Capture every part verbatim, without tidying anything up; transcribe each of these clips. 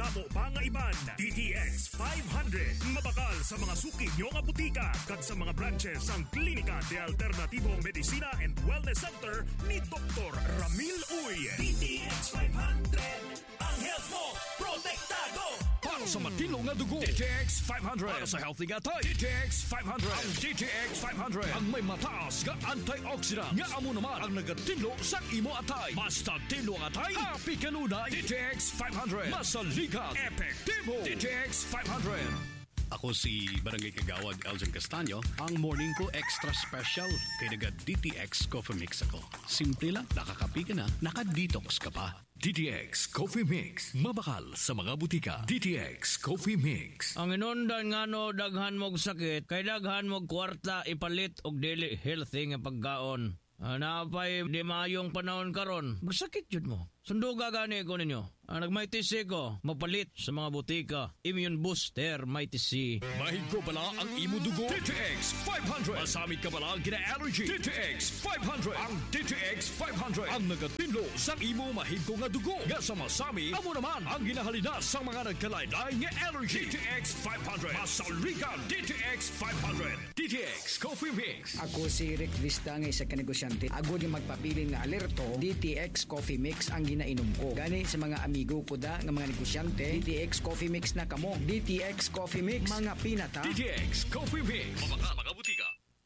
amo pangaiban. D T X five hundred. Mabakal sa mga suki nyo nga butika kag sa mga branches ang Klinika de Alternativo Medicina and Wellness Center ni Doctor Ramil Uy. D T X five hundred. Ang health mo, protektado. Para sa matilong nga dugo, D T X five hundred. Para sa healthy nga tayo, D T X five hundred. Ang D T X five hundred. Ang may mataas nga antioxidant. Nga amo naman ang nagatilo sa imo atay. Basta tilo nga atay, happy kanunay. D T X five hundred. Masaligat, epektibo. D T X five hundred. Ako si Barangay Kagawad Elgin Castaño. Ang morning ko extra special kay naga D T X Coffee Mix ako. Simple lang, nakakapi ka na, naka-detox ka pa. D T X Coffee Mix. Mabakal sa mga butika. D T X Coffee Mix. Ang inundan nga no, daghan mog sakit, kay daghan mog kwarta ipalit og dili healthy nga pagkaon. Uh, napay di maayong panahon karon. Magsakit jud mo. Sunduga gani ko ninyo. Ang nagmaitisi ko, mapalit sa mga butika. Immune Booster, Mighty Mahig ko pala ang imo dugo. D T X five hundred. Masamit ka pala ang kina-allergy. D T X five hundred. Ang D T X five hundred. Ang nagatinlo sa imo mahig ko nga dugo. Nga sa masami, amo naman ang ginahalinas sa mga nagkalaylay nga allergy. D T X five hundred. Masaligan. D T X five hundred. D T X Coffee Mix. Ako si Rick Vista nga isa ka negosyante. Agod yung magpabilin nga alerto, D T X Coffee Mix ang ginainom ko. Gani sa mga amigo ko da nga mga negosyante, D T X Coffee Mix na kamo. D T X Coffee Mix, mga pinata. D T X Coffee Mix. Mabaka mga butika.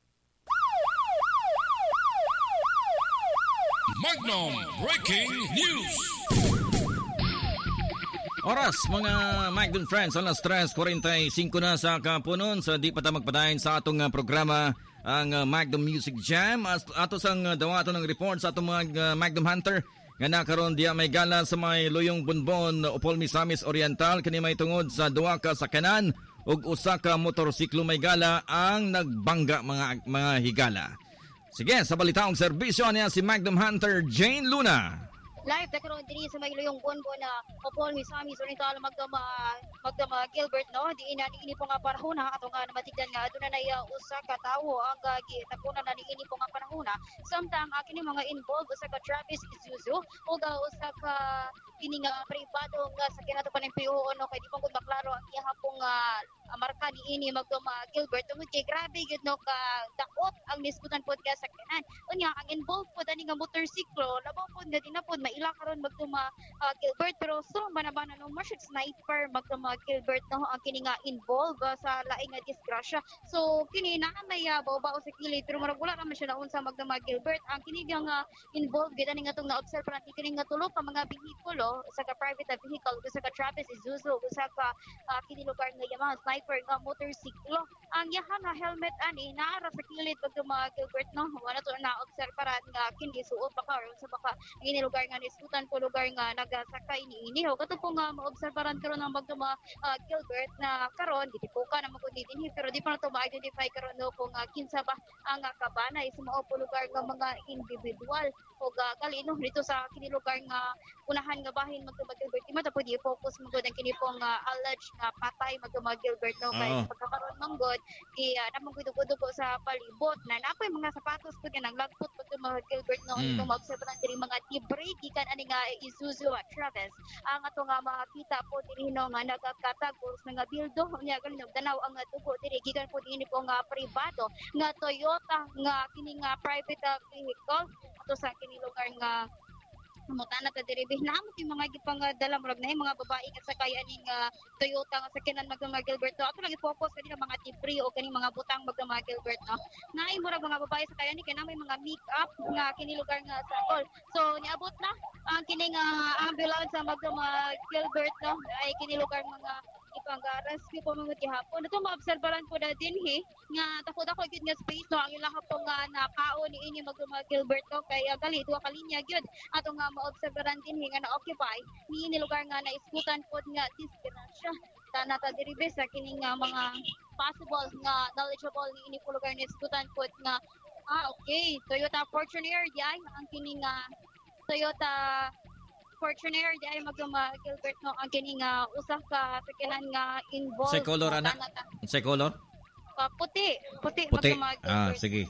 Magnum Breaking News. Oras mga Magnum friends, alas tres forty-five na sa kapunon sa di pa ta magpadayon sa atong uh, programa ang uh, Magnum Music Jam. As, ato sang uh, dawato ng report sa atong mga uh, Magnum Hunter nga nakaroon diya may gala sa may Luyong Bunbon, Upol Misamis Oriental kani may tungod sa duwa ka sakanan ug usa ka motorsiklo may gala ang nagbangga mga mga higala. Sige, sa balitaong serbisyo niya si Magnum Hunter Jane Luna. Live na karoon din sa may Luyong Bunbon na Upol Misamis Oriental magdama magdama Gilbert no di ina ni ini po nga panahon ha ato nga namatigdan nga aduna na uh, usa ka tawo ang uh, gitapunan na ni ini po nga panahon ha samtang uh, kini mga involved usa ka Travis Isuzu ug uh, usa ka kini nga pribado nga sa kinato pa ng P O no kay di pa gud maklaro ang iya pong uh, marka ni ini magdama Gilbert tungod kay grabe gid no ka dakot ang nisgutan pod ka sa kanan unya ang involved pod ani nga motorsiklo labaw pod nga dinapod ila karon magtuma uh, Gilbert pero so banabana no mas sniper magtuma Gilbert no ang kini nga involved uh, sa laing nga disgrasya so kini naa may uh, baw-baw sa kilid pero murag wala naman siya naunsa magtuma Gilbert ang kini nga uh, involved gid ani nga tong na-observe pa kini nga tulo ka mga behikulo sa ka private vehicle usa ka Travis Isuzu usa ka uh, kini lugar nga Yamaha sniper nga motorsiklo ang yaha nga helmet ani naara sa kilid magtuma Gilbert no wala to na-observe para nga kini suot pa ka sa baka kini lugar nga iskutan po lugar nga nagasakay ni iniho kato po nga maobserbaran karon ang magduma uh, Gilbert na karon di po ka na magkundi dinhi pero di pa na to ma-identify karon no kung uh, kinsa ba ang uh, kabanay sa mao po lugar nga mga individual o uh, kalino dito sa kini lugar nga unahan nga bahin magduma Gilbert di mata po di focus magud ang kini pong uh, alleged nga patay magduma Gilbert no kay uh-huh. Pagkakaroon manggod di uh, namang gudugo sa palibot na napoy mga sapatos po nga naglagpot magduma Gilbert no mm. Ito maobserbaran diri mga tibre gikan ani nga Isuzu at Travis ang ato nga makita po diri no nga nagakatagos nga bildo nya ganin tanaw ang tubo diri gikan po dinhi po nga pribado nga Toyota nga kini nga private uh, vehicle ato sa kini lugar nga mutana ta diri binamo ti mga gipangadala murag na mga babae nga sakay aning uh, Toyota nga sakyanan magdama Gilbert no ato lang i-focus kani mga tipri o kani mga butang magdama Gilbert no naay murag mga babae sakay ani kay na may mga make-up nga kini lugar nga sa all so niabot na ang uh, kini nga ambulance sa magdama Gilbert no ay kini lugar mga ipang-rescue po mga gihapon. Ito maobserbaran po na din he, nga takot ako yun nga space no, ang ilang po nga nakao ni inyo magduma Gilbert no, kaya gali, duwa kalinya yun. Ato nga maobserbaran din he, nga na-occupy, ni ini lugar nga na-iskutan po nga disgrasya. Tana ta diribe sa kining nga mga possible nga knowledgeable ni ini po lugar na iskutan po nga, ah okay, Toyota Fortuner, di ay, ang kining nga Toyota Fortuner di ay magduma Gilbert no ang kini nga usa ka sakyanan nga involved sa color ana sa color uh, puti puti, puti. Magduma Ah sige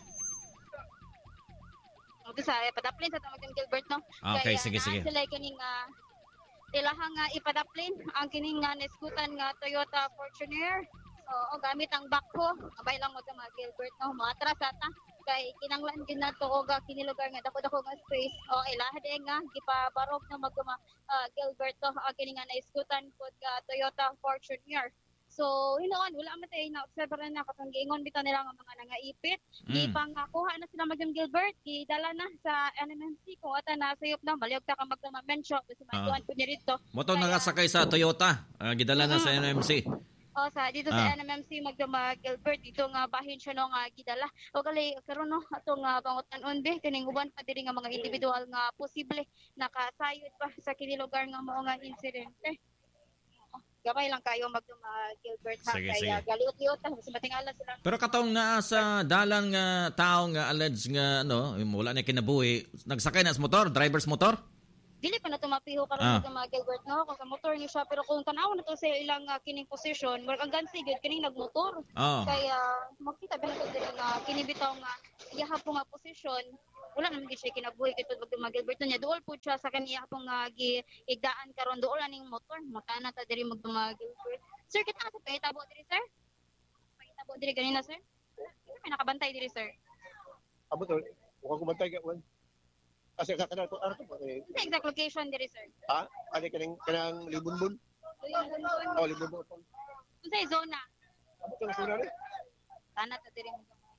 o sa padaplin sa tamang Gilbert no okay kaya, sige sige sila kini nga Ilaha nga ipadaplin ang kining nga niskutan nga Toyota Fortuner. Oo, gamit ang backhoe. Abay lang mo sa mga Gilbert no. Maatras ata. Kay kinanglan din na to og kini lugar nga dako-dako nga space. O ilaha din nga gipabarog na maguma uh, Gilbert to ang kini nga naiskutan pod nga Toyota Fortuner. So, hinuon, wala man tayo na-observe na katong giingon bitaw nila nga mga nangaipit. Mm. Di pang uh, kuha na sila maging Gilbert, gidala na sa N M M C kung ata na sayop na, maliog ta ka magmamensyo, kasi Ah. maiduan po niya dito. Moto Kaya- nakasakay sa Toyota. Ah, gidala na sa N M C. O sa dito Ah. sa N M M C magdama Gilbert dito nga bahin siya no nga gidala. O gali karon no ato nga pangutan-on be kining uban pa diri nga mga individual nga posible nakasayod pa sa kini lugar nga mao nga insidente. Gamay lang kayo magduma Gilbert ha Sige, kaya sige. galiot-liot ta sa matingala sila. Pero katong naa sa dalan nga tao nga alleged nga ano, wala na kinabuhi, nagsakay na sa motor, driver's motor? Dili pa na tumapiho karon Ah. sa mga Gilbert no kung sa motor niyo siya pero kung tanaw na to sa ilang uh, kining position murag ang gansi gyud kining nagmotor. Oo. Kaya makita ba nato diri nga kini bitaw nga iyaha po nga posisyon wala naman gyud siya kinabuhi kay pag mga Gilbert niya duol po siya sa kaniya po nga giigdaan karon duol aning motor mutana ta diri mag mga Gilbert. Sir kita sa pangitabo diri sir. Pangitabo diri ganina sir. May nakabantay diri sir. Abo to, huwag ko bantay ka, wan. Kasi sa kanal ko, ano to, eh, Sa exact location diri sir. ha? Ano kanang, kanang libun-bun? Kung O, libun-bun. sa zona Abo to, nasa rin? Sana ta diri mo.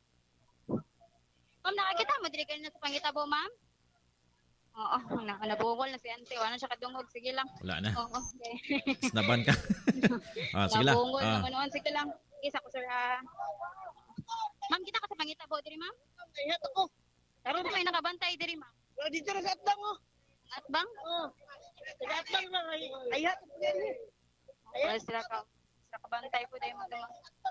Ma'am, nakakita mo diri kanina sa pangitabo, ma'am? Oo, na nabungol na si Ante. Wala siya kadungog. Sige lang. Wala na. Oo, okay. Snaban ka. ah, sige lang. Nabungol Ah. naman noon. Sige lang. Isa ko, sir. ah. Ma'am, kita ka sa pangitabo diri, ma'am? Ayat ako. Karon may nakabantay diri, ma'am. Wala dito na sa atbang, oh. At bang? Oh. Sa atbang na, ay- ayat. Wala sila ka. Sila kabantay po dahil mga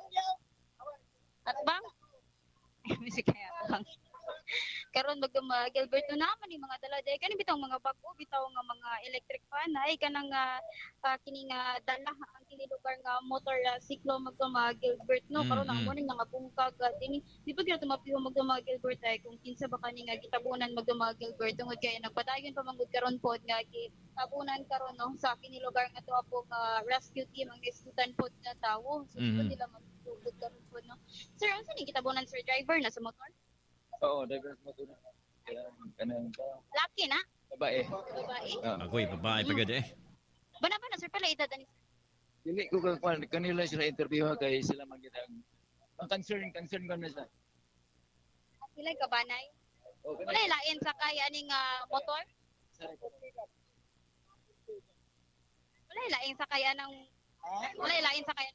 At bang? Sige kaya bang. Karon magduma Gilbert no naman ni mga dala day kani bitaw mga bago bitaw nga mga electric fan ay kanang uh, uh, kini nga dala ang kini lugar nga motor uh, siklo magduma Gilbert no karon ang Mm, mm. morning nga bungkag uh, dini di pa gyud tumapiho magduma Gilbert ay kung kinsa ba kani nga gitabunan magduma Gilbert tungod kay nagpadayon pa manggod karon pod nga gitabunan karon no sa kini lugar nga to apo nga rescue team ang iskutan pod nga tawo so mm Mhm. nila magtugod karon pod no sir unsa ni gitabunan sir driver na sa motor Oo, diverse mo ito. Kaya kanang ka, lucky na babae. babae Ah, Agoy, babae pa gud eh. bana ba na sir pala edad ani dili ko kung kwan, kanila sila interview ha, kay sila magitag. Ang concern, concern ko na sa. sila kabanay O, wala lain sa kaya ning ah, motor wala lain sa kaya ng wala lain sa kaya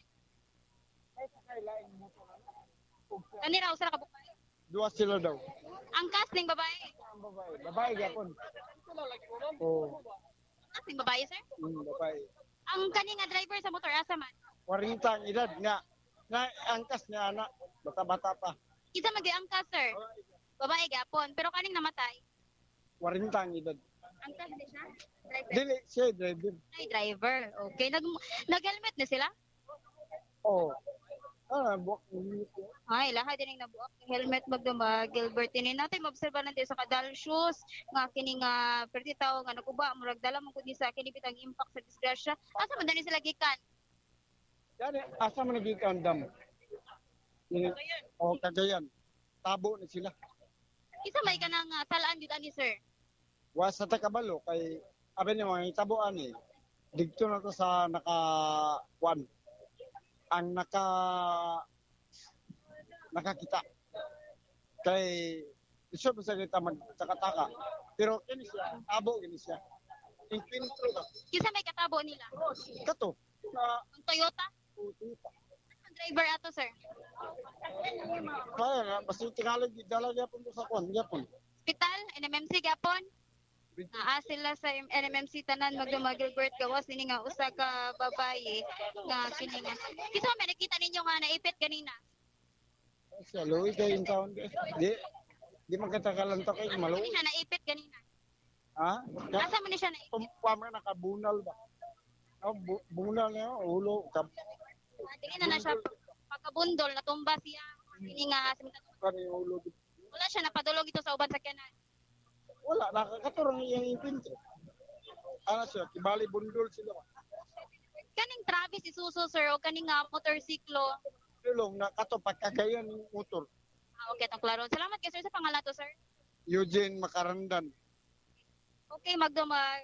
kanira usa ka babae Dua sila daw. ang cast ning babae Babae, babae yapon. Oh, cast ning babae sir mm, babae. ang kani nga driver sa motor asa man Warinta ang edad nga. Nga, angkas niya, anak. Bata-bata pa. isa magi ang cast sir babae gapon pero kaning namatay Warinta ang edad. ang cast di siya driver Dili, siya, driver. ay driver okay nag nag-helmet na sila Oh. Ah, buwak. ay lahat din ang nabuak ng helmet magduma Gilbert ini natin maobserba natin sa kadal shoes nga kini nga perti tao nga nakuba murag dala man kun sa kini bitang impact sa disgrasya asa man dani sila gikan Yan, asa man nagikan dam. Yun, oh, Cagayan. Tabo na sila. isa may kanang uh, salaan jud ani sir Wa sa takabalo kay abi ni mga tabuan eh. Dito na to sa naka one. Ang naka nakakita. Kay iso ba sa kita magtakataka. Pero kini siya, tabo kini siya. Inkwentro ba? isa may katabo nila Kato. Na ang Toyota utita. ang driver ato sir Kaya na, basta tingalag, dala niya po sa kwan, niya po. hospital N M M C gapon naa sila sa N M M C tanan magduma Gilbert gawas ini nga usa ka babae nga kini nga isa may nakita ninyo nga naipit kanina Siya, luwi kayo yung taon. Di, di magkatakalan to kayo, asa maluwi. man siya naipit kanina Ha? asa man ni siya naipit Pumpa nakabunal ba? Oh, bu- bunal niya, ulo, kap, Tingin na na siya pagkabundol, natumba siya. Kini nga, simta- kani ulo. wala siya napadulog ito sa uban sa kanan. Wala, nakakaturang iyang impinto. Ano siya, kibali bundol sila. Kaning Travis Isuzu sir o kaning uh, motorsiklo. Tulong na kato pagkagayan ng motor. Ah, okay, tang klaro. Salamat kay sir sa pangalan to sir. Eugene Makarandan. Okay, magdumag.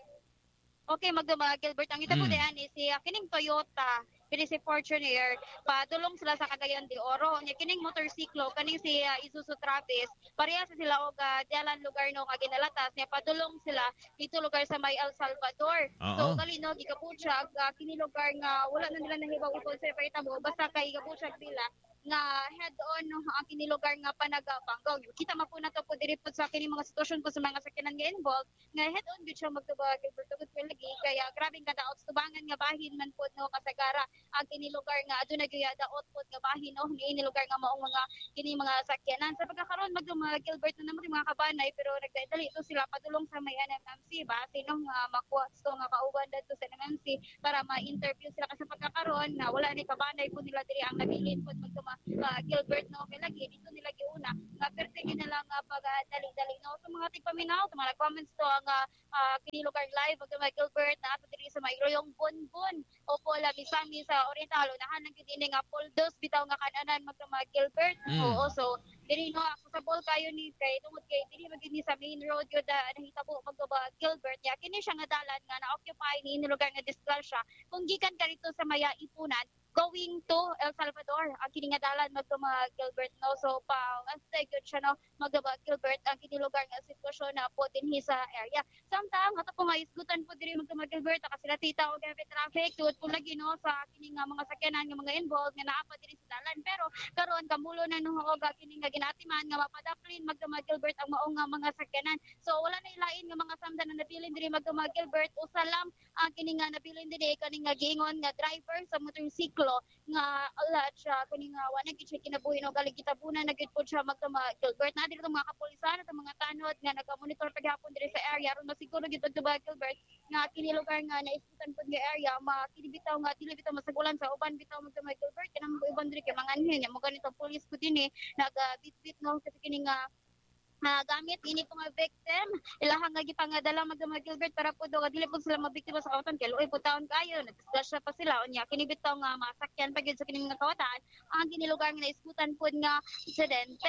Okay, magdumag Gilbert. Ang ita ko Mm. diyan is si uh, kining Toyota, kini si Fortuner, padulong sila sa Cagayan de Oro. Nya kining motorsiklo kaning si uh, Isuzu Travis, pareha sa sila og uh, dialan lugar no nga ginalatas nya padulong sila dito lugar sa may El Salvador. Oo. So gali no gikaputsag uh, kini lugar nga wala na nila nahibaw kung sa mo basta kay gikaputsag nila nga head on no ang kini lugar nga panagapanggaw. Kita man po nato po diri po sa kini mga sitwasyon po sa mga sakyanan nga involved nga head on gyud siya magtubag Gilbert lagi kaya grabing kadaot tubangan nga bahin man po no kasagara ang kini lugar nga aduna gyud daot po nga bahin no ni lugar nga maong mga kini mga sakyanan sa pagkakaroon magdumag Gilbert na naman mga kabanay pero nagdadali ito sila padulong sa may N M M C ba sino nga makuha sto nga kauban dito sa N M M C para ma-interview sila kasi pagkakaroon na wala ni kabanay po nila diri ang nabilin po magduma uh, Gilbert no kay lagi dito nila giuna nga perting na lang uh, pag uh, dali-dali no sa mga tigpaminaw sa mga comments to ang uh, kini lugar live magdumag Gilbert na ato diri sa may Royong Bonbon o po labisami sa Oriental unahan ng gid nga poldos bitaw nga kananan magdumag Gilbert. Mm. Oo so diri no accessible kayo ni kay tungod kay diri magid ni sa main road gyud uh, nahitabo magdumag Gilbert ya kini siya nga dalan nga na-occupy ni ini lugar nga disgrasya kung gikan ka dito sa Maya Ipunan going to El Salvador ang kini nga dalan magdumag Gilbert no so pa astay gyud siya no magdumag Gilbert ang kini lugar nga sitwasyon na po dinhi sa area samtang ato po nga isgutan po diri magdumag Gilbert kasi sila tita og heavy traffic tuod po lagi no sa kini nga mga sakyanan nga mga involved nga naapa diri sa dalan pero karon kamulo na no og kini nga ginatiman nga mapadaplin magdumag Gilbert ang maong nga mga sakyanan so wala na ilain nga mga samdan na nabilin diri magdumag Gilbert usa lang ang kini nga nabilin diri kani nga giingon nga driver sa motorsiklo nga ala siya kani nga wa na gid siya kinabuhi no gali gitabunan na gid po siya magdumag Gilbert na diri mga kapulisan at mga tanod nga naga-monitor paghapon diri sa area aron masiguro gid magdumag Gilbert nga kini lugar nga naisgutan pud nga area makilibitaw nga dili bitaw masagulan sa uban bitaw magdumag Gilbert kanang mga uban diri kay mga anhin nya mo ganito pulis ko dinhi naga-bit-bit no kasi kini nga Uh, gamit ini po nga victim ilahang nga gipangadala magdumag Gilbert para po do dili po sila mabiktima sa kawatan kay luoy po taon kayo nagdasya pa sila unya kini bitaw nga masakyan pa gyud sa kini nga kawatan ang kini lugar nga naisgutan po nga insidente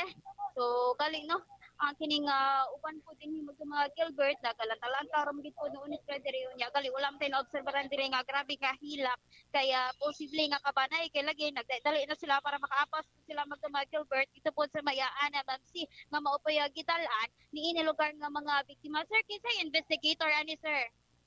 so galing no ang kini nga uban po dinhi magdumag Gilbert nagalantalan ram gid po noon ni Frederick unya gali wala man tay naobserbahan diri nga grabe ka hilak kaya posible nga kabanay kay lagi nagdali na sila para makaapas sila magdumag Gilbert dito po sa Mayaan M M C nga maupay gitalaan ni ini lugar nga mga biktima sir kinsa investigator ani sir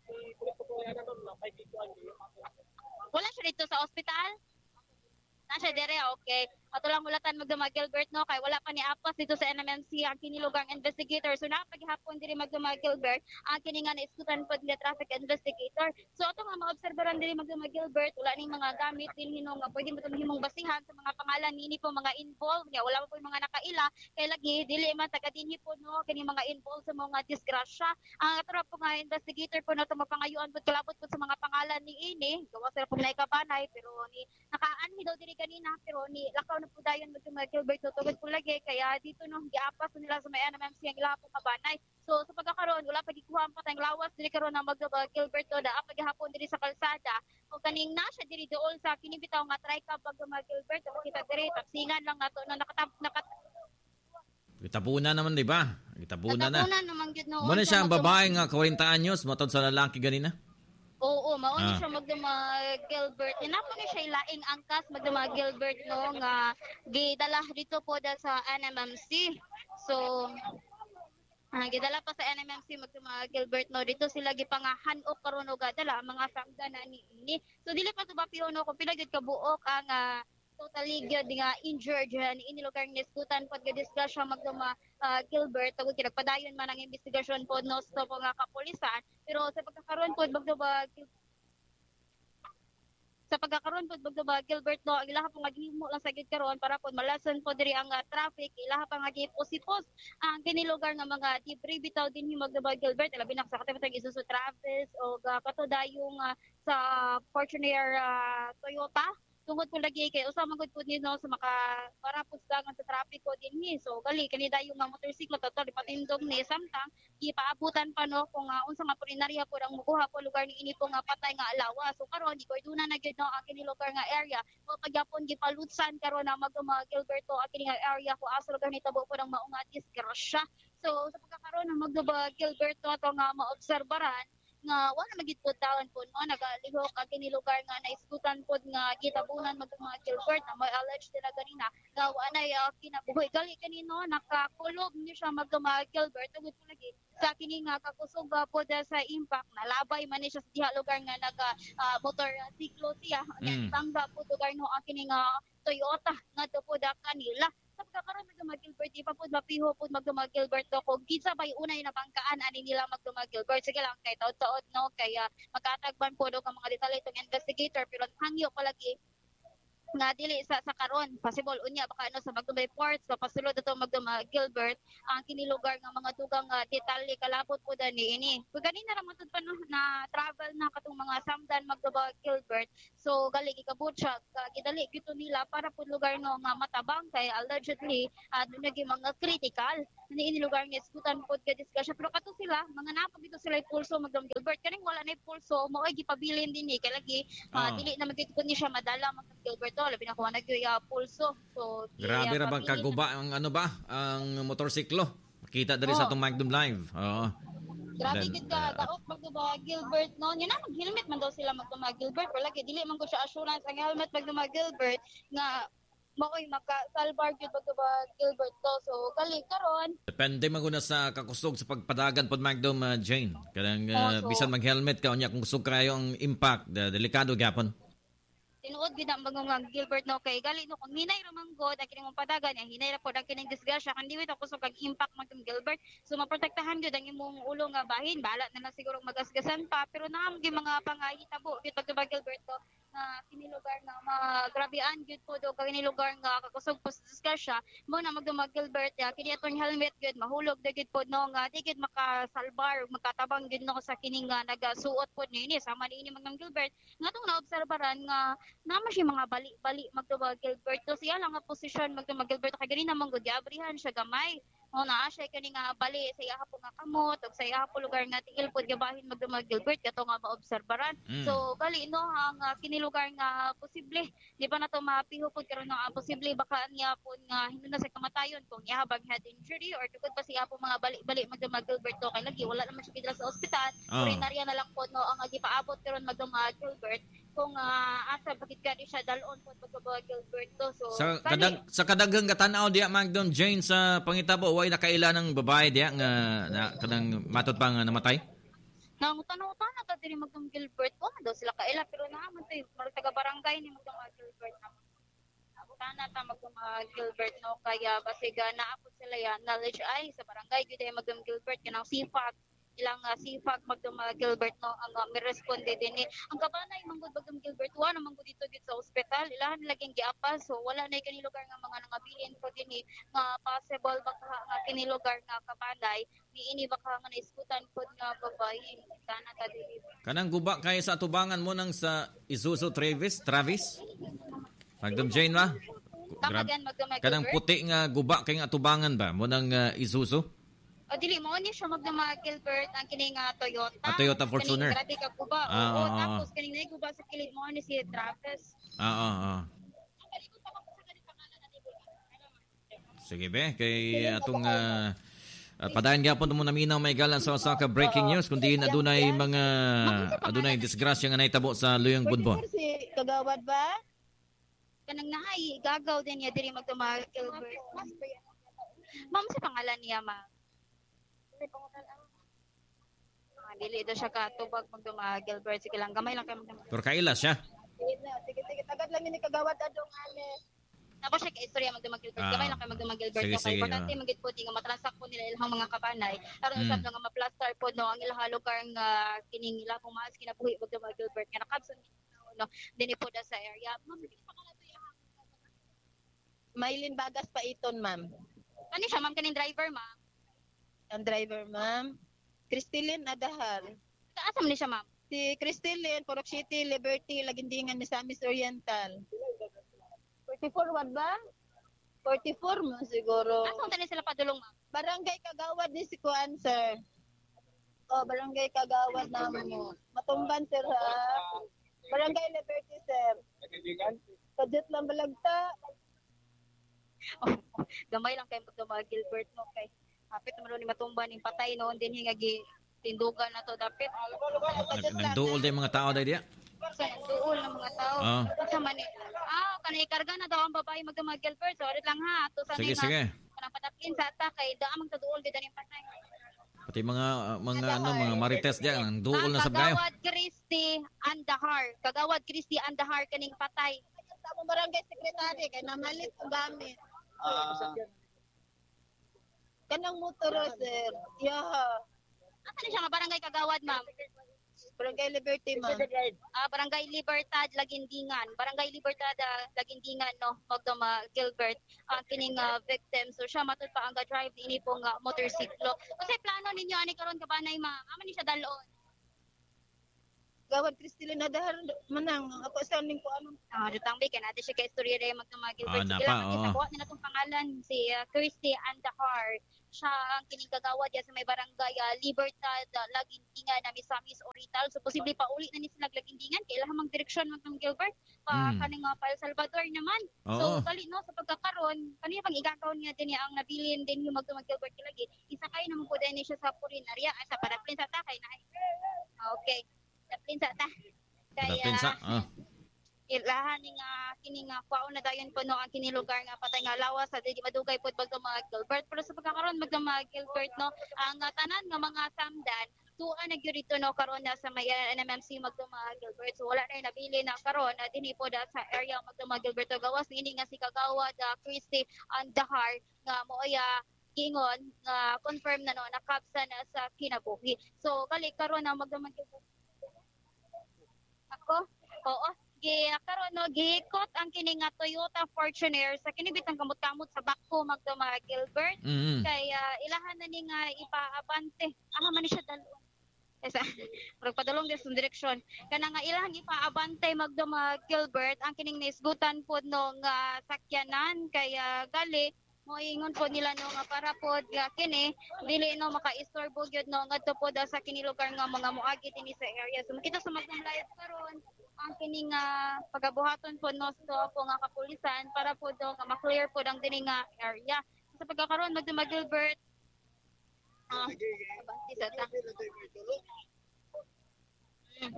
wala siya dito sa ospital nasa dere okay ato lang ulatan magdumag Gilbert no kay wala pa ni apas dito sa N M M C ang kini lugar investigator so napaghapon diri magdumag Gilbert ang kini nga naiskutan pod nga traffic investigator so ato nga maobserbaran diri magdumag Gilbert wala ning mga gamit din hino nga pwede mo himong basihan sa mga pangalan nini po mga involved nga wala pa po mga nakaila kay lagi dili man taga dinhi po no kini mga involved sa mga disgrasya ang ato po nga investigator po na to mapangayuan pod kalabot po sa mga pangalan ni ini gawa sila po naikabanay pero ni nakaanhi daw diri kanina pero ni lakaw na po dayon magdumag Gilbert tugod po lagi kaya dito no giapas nila sa may N M M C ang ila po kabanay so sa pagkakaroon wala pa gikuha pa tayong lawas diri karon na magdumag Gilbert to da paghapon diri sa kalsada o kaning na siya diri dool sa kini bitaw nga trika magdumag Gilbert o kita diri taksingan lang nato na nakatap nakat Gitapunan naman di ba? Gitapunan na. Natapunan naman gyud no. Mo na siya ang babae nga forty anyos matod sa lalaki ganina. Oo, mao Ah. ni siya magdumag Gilbert. Inapo ni siya ilaing angkas magdumag Gilbert no nga gidala dito po da sa N M M C. So ah, gidala pa sa N M M C magdumag Gilbert no dito sila gipangahan o karon og dala ang mga samda na ni ini. So dili pa to ba no kung pila gyud kabuok ang ah, totally gyud nga injured ni ini lugar nga iskutan pod nga disgrasya magduma uh, Gilbert tugod kinagpadayon man ang investigasyon pod no sa po nga kapulisan pero sa pagkakaroon pod magduma sa pagkakaroon pod magduma Gilbert no ang ilaha po nga gihimo lang sa gid karon para pod malason pod diri ang uh, traffic ilaha pa nga giposipos ang kini lugar nga mga debris bitaw dinhi magduma Gilbert labi na sa katimatang Isuzu Travis o uh, katodayong uh, sa Fortuner uh, Toyota tungod po lagi kay usa man gud po ni no sa maka para po dagan sa trapiko dinhi. So gali kani dayon nga motorsiklo total ipatindog ni samtang gipaabutan pa no kung uh, unsa nga pulinarya po ang mukuha po lugar ni ini po nga patay nga alawa. So karon di ko iduna na gyud no ang kini lugar nga area. So pagyapon gipalutsan karon na magduma Gilberto ang kini nga area ko asa lugar ni tabo po ng maunga disgrasya. So sa pagkakaroon ng magduba Gilberto ato nga maobserbaran nga wala magid po taon po no nagalihok ang kini lugar nga naisgutan pod nga gitabunan mag mga Gilbert na may alleged nila ganina nga wala uh, kinabuhi gali kanino nakakulob ni siya mag mga Gilbert tungod po lagi sa kini nga kakusog pod sa impact nalabay man ni siya sa diha lugar nga naga uh, motor uh, siklo siya mm. tangga po lugar no ang kini nga Toyota nga to pod kanila sa pagkakaroon mag Gilbert di pa po mapiho po mag Gilbert do kung kinsa bay unay na bangkaan ani nila mag Gilbert sige lang kay taod-taod no kaya magkatagban po do ang mga detalye itong investigator pero hangyo palagi nga dili sa sa karon possible unya baka ano sa Magdumay Port so pasulod ato Magduma Gilbert ang kini lugar nga mga dugang uh, detalye kalapot po dani ini kung ganina ra matud pa no, na travel na katong mga samdan Magduma Gilbert so gali gikabot siya uh, gidali gito nila para po lugar no nga matabang kay allegedly uh, dunay mga critical ni ini lugar nga iskutan pod ka discussion pero kato sila mga napag dito sila pulso Magduma Gilbert kaning wala na pulso mao ay gipabilin dinhi kay lagi uh, oh. dili na magit ko ni siya madala Magduma Gilbert to labi na kuha na gyud ya pulso so grabe ra bang kaguba ang ano ba ang motorsiklo makita diri oh. sa atong Magdum Live oo grabe gid ka daot Magduma Gilbert no nya na mag-helmet man daw sila Magduma Gilbert pero lagi dili man ko siya assurance ang helmet Magduma Gilbert nga maoy makasalbar gyud Magduma Gilbert to so kali karon depende man guna sa kakusog sa pagpadagan pod Magdum uh, Jane kanang uh, oh, so, bisan mag-helmet ka unya kung kusog kayo ang impact uh, delikado gyapon tinuod gid ang bagong Gilbert no kay gali no kung hinay ra man god ang kining padagan ya hinay ra pod ang kining disgrasya kandi wit ako so kag impact man kang Gilbert so maprotektahan gyud ang imong ulo nga bahin balat na lang siguro magasgasan pa pero na gyud mga pangahitabo gyud pag Gilbert ko na kini lugar na magrabian gyud po do kini lugar nga kakusog po sa disgrasya mo na magdumag Gilbert ya kini atong helmet gyud mahulog da gyud pod no nga di gyud makasalbar makatabang gyud no sa kini nga nagasuot pod ni ini sama ni ini Magdum Gilbert nga tong naobserbaran nga naman siya mga bali-bali Magdumag Gilbert to siya lang nga posisyon Magdumag Gilbert kay gani namang gud abrihan siya gamay o naa siya kani nga bali sa iya po nga kamot ug sa iya po lugar nga tiil pod gabahin Magdumag Gilbert kato nga maobserbaran mm. so gali no ang uh, kini lugar nga posible di ba nato mapiho pod karon nga posible baka niya po nga hindi na sa kamatayon kung ihabag head injury or tugod pa siya po mga bali-bali Magdumag Gilbert to kay lagi wala naman siya kidra sa ospital oh. Urinarya na lang po no ang gipaabot karon Magdumag Gilbert kung uh, asa bakit kani siya dalon po Magdumag Gilbert to so sa kadag sa kadaghang katanaw diya Magdum Jane sa pangitabo way nakaila ng babae diya nga na kanang matud pa nga namatay nang tanaw-tanaw na ta diri Magdum Gilbert ko daw sila kaila pero naman tay mga taga barangay ni Magdum Gilbert na tana ta Magdum Gilbert no kaya basiga naapod sila ya knowledge ay sa barangay gyud ay Magdum Gilbert kanang sifag ilang uh, sifag Magdum Gilbert no ang uh, miresponde din ni ang kabanay manggod Magdum Gilbert wa naman gud dito gid sa ospital ilahan laging giapas so wala na kani lugar nga mga nangabilin po dinhi nga possible baka nga kini lugar nga kabanay ni ini baka nga naiskutan pod nga babae kana ta dili kanang guba kay sa atubangan mo nang sa Isuzu Travis Travis Magdum Jane ba grabe kanang puti nga guba kay nga atubangan ba mo nang uh, Isuzu o dili mo ni siya Magdum Gilbert ang kini nga Toyota. A Toyota Fortuner. Grabe ka kuba. Ah, oo, oh, tapos kini nga kuba sa kilid mo ni si Travis. Ah, ah, ah. Sige be, kay atong uh, uh, padayon gyapon mo naminaw may galan sa Osaka breaking news kundi adunay mga adunay disgrasya nga nahitabo sa Luyong Bunbon. Si kagawad ba? Kanang nahay gagaw din niya diri Magdum Gilbert. Ma'am sa pangalan niya ma. Ah, dili daw siya katubag Magdum Gilbert sige lang gamay lang kay Magdum. Pero kaila siya. Sige sige tagad lang ni kagawad adong ane. Ako siya kay istorya Magdum Gilbert ah. Gamay lang kay Magdum Gilbert sige, kay sige, importante ah. magit po nga matransak po nila ilang mga kabanay aron mm. usab nga ma-plaster po no ang ilang lugar nga kining ila pumaas kinabuhi Magdum Gilbert nga nakabson no dinhi po da sa area. Ma'am sige pa kana to iya. Maylin Bagas pa iton ma'am. Kani siya ma'am kaning driver ma'am. Ang driver, ma'am. Cristilin Adahar. Kaasa man ni siya, ma'am? Si Cristilin, Purok City, Liberty, Lagindingan, Misamis Oriental. forty-four wad ba? forty-four mo siguro. Asa tani sila padulong ma'am? Barangay Kagawad ni si Kuan, sir. Oh, Barangay Kagawad na mo. Matumban, sir, ha? Barangay Liberty, sir. Kajet lang balagta. Oh, gamay lang kay magdama Gilbert no kay hapit naman ni matumba ning patay noon din hingagi tindugan na to dapit. Nagduol din mga tao dahil diya. Sa duol ng mga tao. Oo. Sa mani. Ah, kanay karga na daw ang babae magdama Gilbert. Sorry lang ha. Ato sa Sige, nima. sige. Kanang padaplin sa ata kay daa magtaduol gid ning patay. Pati mga uh, mga ano mga marites diyan ang duol na Ah, sab kayo. Kagawad Christie Andahar. Kagawad Christie Andahar kaning patay. Sa akong barangay secretary, kay namalit ang gamit. Ah, Kanang motor, sir. Yaha. Asa ni siya nga barangay Kagawad ma'am? Barangay Liberty, ma'am. Ah, Barangay Libertad, Lagindingan. Barangay Libertad, ah, Lagindingan, no? Magdama, Gilbert, ang kining ah, victim. So, siya matod pa ang ga-drive ini pong uh, motorsiklo. Kasi plano ninyo, ani karon kabanay, ma'am. Ama ni siya dalon. Gawad Cristilina Dahar, manang. Ako sa ning ko ano. Ah, dutang bigay natin siya kay istorya rin magdama, Gilbert. Ah, Sige napa, lang, oo. kita kuha nila itong pangalan, si uh, Kirsty Andahar. Siya ang kining kagawad ya sa may barangay uh, Libertad, uh, Lagindingan, na Misamis Oriental. So, posible pa uli na ni sila Lagindingan. Kailangan mang direksyon magdama, Gilbert. Pa, Mm. kaning uh, pa El Salvador naman. Oo. So, kali no, sa pagkakaroon, kanina pang igagaw niya din niya ang nabilin din yung magdama Gilbert kilagi. Isa kayo naman po din niya siya sa Purinarya, sa Paraplin sa Takay na. Ah, okay. Paraplin sa Ta. Kaya, Pinsa. Ah. ilahan ni nga kini nga kwaon na dayon po no ang kini lugar nga patay nga lawas sa di madugay pud bagong mga Gilbert, pero sa pagkakaroon magdang mga Gilbert no ang uh, tanan nga mga samdan tuan na gyud dito no karon na sa may uh, N M M C magdang mga Gilbert. So wala na nabili na karon na dinhi po da sa area magdang mga Gilbert gawas ini nga si kagawad uh, Christy Andahar nga moya gingon nga confirm na no nakapsa na sa kinabuhi. So kali karon na magdang mga Gilbert. Ako? Oo. Gi karon no giikot ang kini nga Toyota Fortuner sa kini bitang kamot-kamot sa bako magdo mga Gilbert. Mm. Kay uh, ilahan na ni nga ipaabante. Aha man ni siya dalon. Esa, pag padulong din sa direksyon. Kana nga ilahan ipaabante magdo mga Gilbert ang kining naisgutan pod no nga sakyanan kaya gali moingon po nila no nga para pod nga kini dili no maka-istorbo gyud no ngadto pod sa kini lugar nga mga moagi dinhi sa area. So makita sa magdang live karon ang kini nga pagabuhaton po no sa po nga kapulisan para po do nga ma-clear po ang dinhi nga area. Sa pagkakaroon magdama Gilbert ah abanti sa ta. Hmm.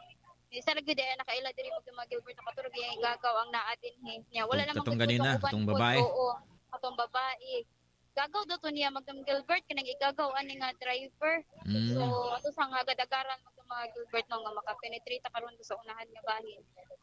Isa ra gyud ay nakaila diri magdama Gilbert nakaturog yung igagaw ang naa dinhi niya. Wala namang Katong gud ganina, uban katong po, babae. Oo, katong babae. Gagaw daw to niya magdam Gilbert kanang igagaw ani nga driver. Mm. So ato sa nga gadagaran magdam mga Gilbert no nga makapenetrate karon sa unahan nga bahin.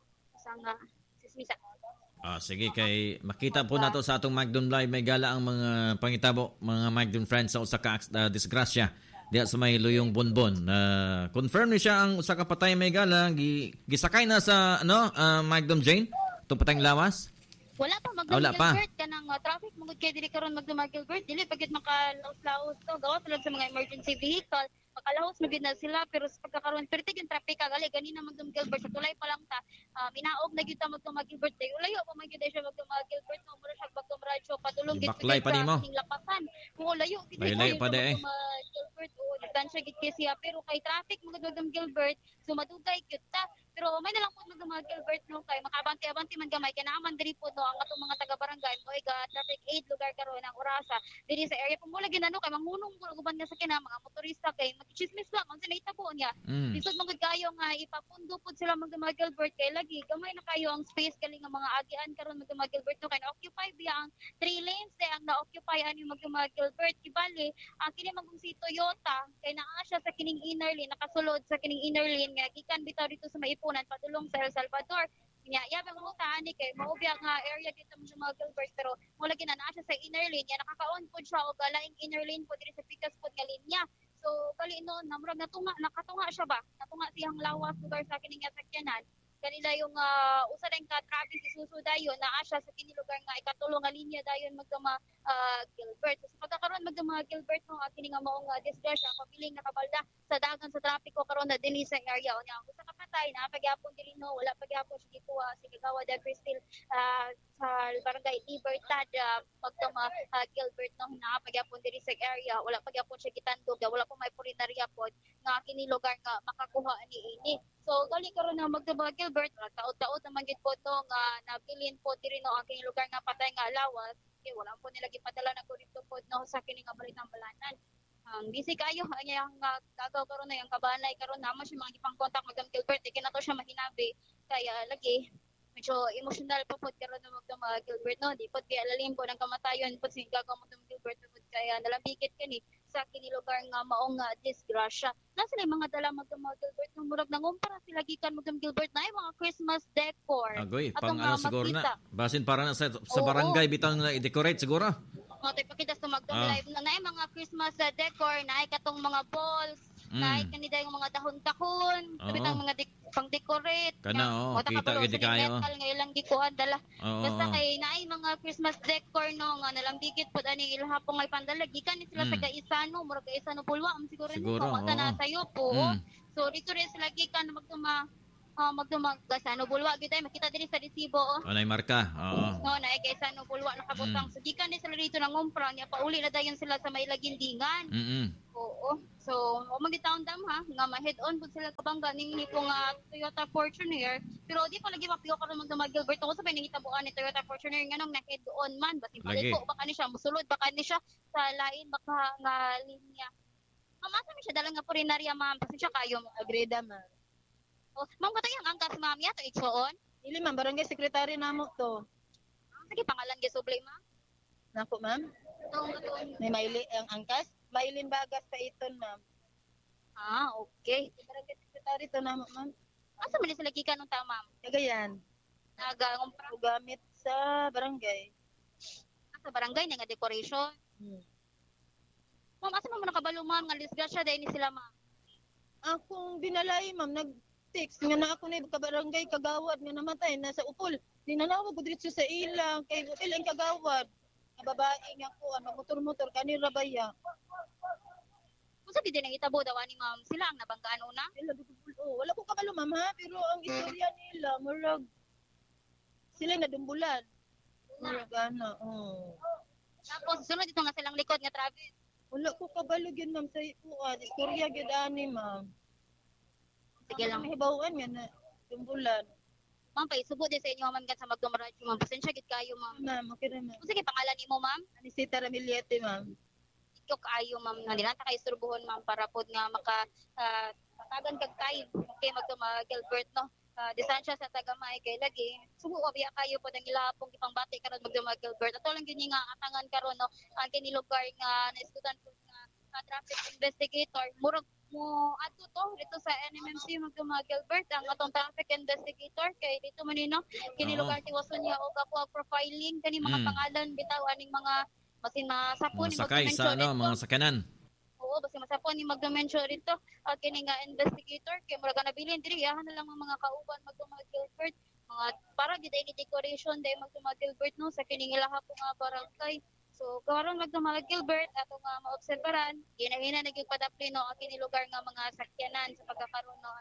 Sa nga sismisa. Ah, sige kay makita po nato sa atong Magdon Live may gala ang mga pangitabo, mga Magdon friends sa usa ka uh, disgrasya diya sa may Luyong Bonbon. Uh, confirm ni siya ang usa ka patay may gala gi, gisakay na sa ano uh, Magdon Jane tong patayng lawas. Wala pa magdam Ah, wala pa. Gilbert kanang uh, traffic magud kay diri karon magdam mga Gilbert dili pagit makalaos-laos to gawa tulad sa mga emergency vehicle makalahos magid na sila pero sa pagkakaroon pertig yung traffic gali ganina magdam Gilbert sa tulay pa lang ta uh, minaog na gyud ta magdam mga Gilbert day ulayo pa man gyud siya magdam mga Gilbert no mura siya magdam radyo padulong gid Ibaklay pa nimo. ning lapasan mo layo gid May layo pa de, eh. Gilbert o distansya gid kay siya pero kay traffic magud magdam Gilbert so madugay gyud ta pero may na lang po magdam mga Gilbert no kay makabante-abante man gamay kay naaman diri po no ang atong mga taga barangay mo ga traffic aid lugar karon ang orasa diri sa area pumula gid ano kay mangunong ko guban nga sa kina mga motorista kay magchismis lang ang sila itabo niya Mm. lisod magud kayo nga ipapundo pud sila magdam mga Gilbert kay lagi gamay na kayo ang space kali nga mga agian karon magdam mga Gilbert no kay na-occupy biya ang three lanes day ang na-occupy ani magdam mga Gilbert kibali ang kini magong si Toyota kay naa siya sa kining inner lane nakasulod sa kining inner lane nga gikan bitaw dito sa maipunan padulong sa El Salvador nya yabang ruta ani kay mao biya nga area dito sa mga Gilbert pero mo lagi na naa siya sa inner lane ya nakakaon pud siya og laing inner lane pud diri sa pikas pud nga linya. So kali noon namurag natunga nakatunga siya ba natunga siyang lawas lugar sa kining nga sakyanan kanila yung uh, usa ring ka Travis Isuzu dayon naa siya sa kini lugar nga ikatulong nga linya dayon magdama uh, Gilbert. So, sa pagkakaroon magdama Gilbert no kini nga mao nga disgrasya kapiling nakabalda sa dagan sa trapiko karon na dinhi sa area unya usa ka patay na pagyapon diri no wala pagyapon siya gikuha si kagawad uh, Crystal uh, sa barangay Libertad uh, pagtama uh, Gilbert no na pagyapon diri sa area wala pagyapon siya gitandog wala pa may purinarya pod nga kini lugar nga makakuha ni ini so gali karon na magdaba Gilbert taod-taod naman gid pod no nga nabilin pod diri no ang kini lugar nga patay nga lawas kay wala po nila gipadala na kurito pod no sa kini nga balitang balanan. Ang um, busy kayo ang yang uh, gagaw karon na yung kabanay karon naman siya mga gipang contact Madam Gilbert kay nato siya mahinabi kaya lagi medyo emotional pa pod karon na Madam uh, Gilbert no di pod kay lalim po ng kamatayon pod si gagaw Madam Gilbert pod kaya nalambigit kani sa kini lugar nga maong uh, disgrasya na sila mga dala Madam uh, Gilbert no murag nangumpara sila gikan Madam Gilbert na mga Christmas decor Agoy, atong pang ano uh, siguro makita. na basin para na sa, sa barangay bitaw na i-decorate siguro. Mo tay pakita sa magdong Ah. live na naay mga Christmas uh, decor, naay katong mga balls, Mm. naay kanida yung mga dahon-dahon, Oo. sabi tang mga de- pang-decorate. Kana, oo, kita gid kayo. Metal nga ilang gikuan dala. Oo, Basta oo. kay naay mga Christmas decor no nga nalambigit pud ani ilhapon nga pandala gikan ni sila Mm. sa Gaisano, murag Gaisano pulwa am siguro Siguro, nito mata na oo. sayo po. Mm. So dito rin sila gikan magtuma uh, magtuma Gaisano bulwa gid ay makita diri sa resibo oh. Anay marka. Oo. No, na kay sa no bulwa nakabutang. Mm. So gikan ni sila dito nang umpra niya pauli na dayon sila sa may lagindingan. Mm. Oo. So, o magitaon dam ha nga ma-head on pud sila kabangga ning ni pong uh, Toyota Fortuner. Pero di pa lagi mapiyo karon mag Gilbert ko sa nangitabuan ni Toyota Fortuner nganong na-head on man basin Lagi. paliko baka ni siya musulod baka ni siya sa lain baka nga linya. Mamasa mi siya dala nga purinarya ma'am basin siya kayo Agreda man. Oh, ma'am katay ang angkas ma'am ya to igsuon. Dili man barangay secretary namo to. Sige pangalan gi subli ma'am. Nako ma'am. Itong atong May maili ang angkas. Mailin bagas sa iton ma'am. ah, okay. Barangay secretary to namo ma'am. Asa man ni sila gikan nung ta ma'am? Kagayan. Nagangumpra Gamit sa barangay. sa barangay na nga decoration. Hmm. Ma'am, asa man nakabalo ma'am nga disgrasya dahil ni sila ma'am? Akong dinalay ma'am nag-text nga na ako na kabarangay kagawad nga namatay nasa upol. Dinalawag ko diretso sa ilang kay upil ang kagawad. Nga babae nga ko ano motor-motor kani rabaya. Kung sabi din ang itabo daw ni ma'am, sila ang nabanggaan una. Sila dugul oh, wala ko kabalo ma'am ha, pero ang istorya nila murag sila nadumbulan. Murag ano, oh. Tapos sunod ito nga silang likod nga Travis. Wala ko kabalo gyud ma'am sa ipuan, istorya gyud ani ma'am. Sige lang. Ang hibawan nga na dumbulan. Ma'am, paisubo din sa inyo ma'am gan sa magdumaradyo ma'am. Pasensya gid kayo ma'am. Ma'am, okay ra ma'am. Kung sige pangalan nimo ma'am, Anisita Ramillete ma'am. ikaw kaayo ma'am na dinata kay isturbuhon ma'am para pod nga maka uh, tagan kag time. Okay magduma Gilbert no. Uh, distansya sa tagamay kay lagi subo biya kayo pod ang ilapong ipangbati karon magduma Gilbert. Ato lang gyud nga atangan karon no ang kini lugar nga naiskutan pod nga uh, traffic investigator murag mo adto to dito sa N M M C magduma Gilbert ang atong traffic investigator kay dito man ni no kini Oo. lugar tiwason niya og ako ang profiling kani mga Mm. pangalan bitaw aning mga basin masapon Mga sakay sa ano, mga sakanan. oo basin masapon ni magda-mention rito uh, kini nga investigator kay murag na bilin diri yahan na lang ang mga kauban magduma Gilbert mga para gid ni decoration day magduma Gilbert no sa kining ilaha po nga barangay. So, karon magduma Gilbert ato nga maobserbaran, ginahina naging padapli no ang kini lugar nga mga sakyanan sa pagkakaroon no.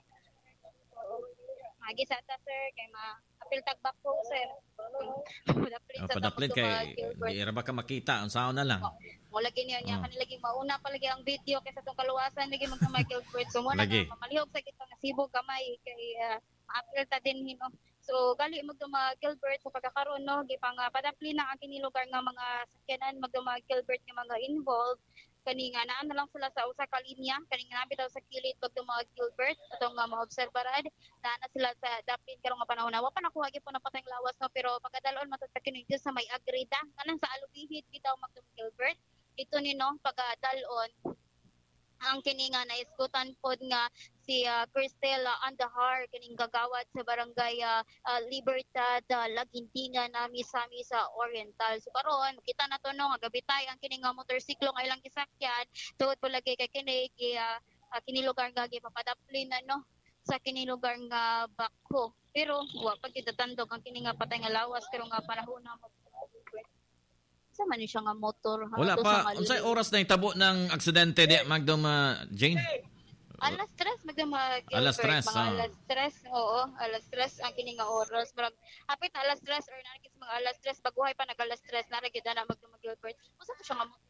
Magi sa ta sir kay ma apil tagbak po sir. Padapli Oh, sa padaplit Magduma kay Gilbert. di ra ba ka makita ang sao na lang. Mo lagi niya niya Oh. kanilagi mauna pa lagi ang video kaysa tong kaluwasan lagi magduma Gilbert. So mo na Lagi. mamalihog sa kita nga sibog kamay kay uh, maapil ta din hino. So gali magduma Gilbert sa pagkakaroon no gipang uh, padapli na ang kini lugar nga mga sakyanan magduma Gilbert nga mga involved kani nga naa na lang sila sa usa ka linya kani nga nabi daw sa kilid magduma Gilbert atong nga maobserbaran na na sila sa daplin karong nga panahon wa pa nakuha gyud po na patayng lawas no pero pagkadalon matod ta kini sa may agreda kanang sa alubihit bitaw magduma Gilbert ito ni no pagkadalon ang kini nga naiskutan pod nga si uh, Cristel uh, Andahar kining gagawad sa barangay uh, uh, Libertad uh, Lagindingan na misami sa Oriental. So karon makita na to no nga gabitay ang kini nga motorsiklo nga ilang gisakyan tuod po lagi kay kini uh, uh, kini lugar nga gipapadapli na no sa kini lugar nga Bakho. Pero wa pa gid tatandog ang kini nga patay nga lawas pero nga panahon na mag sa man ni siya nga motor Wala hangtod pa sa unsay Mali. oras na itabo ng aksidente di magdum uh, Jane? Alas tres magdama Gilbert. Alas tres, mga ah. alas tres, oo, alas tres ang kini nga oras. Murag hapit na alas tres or nakikis mga alas tres baguhay pa nag alas tres na gid na magdama Gilbert. Usa ko siya nga mo.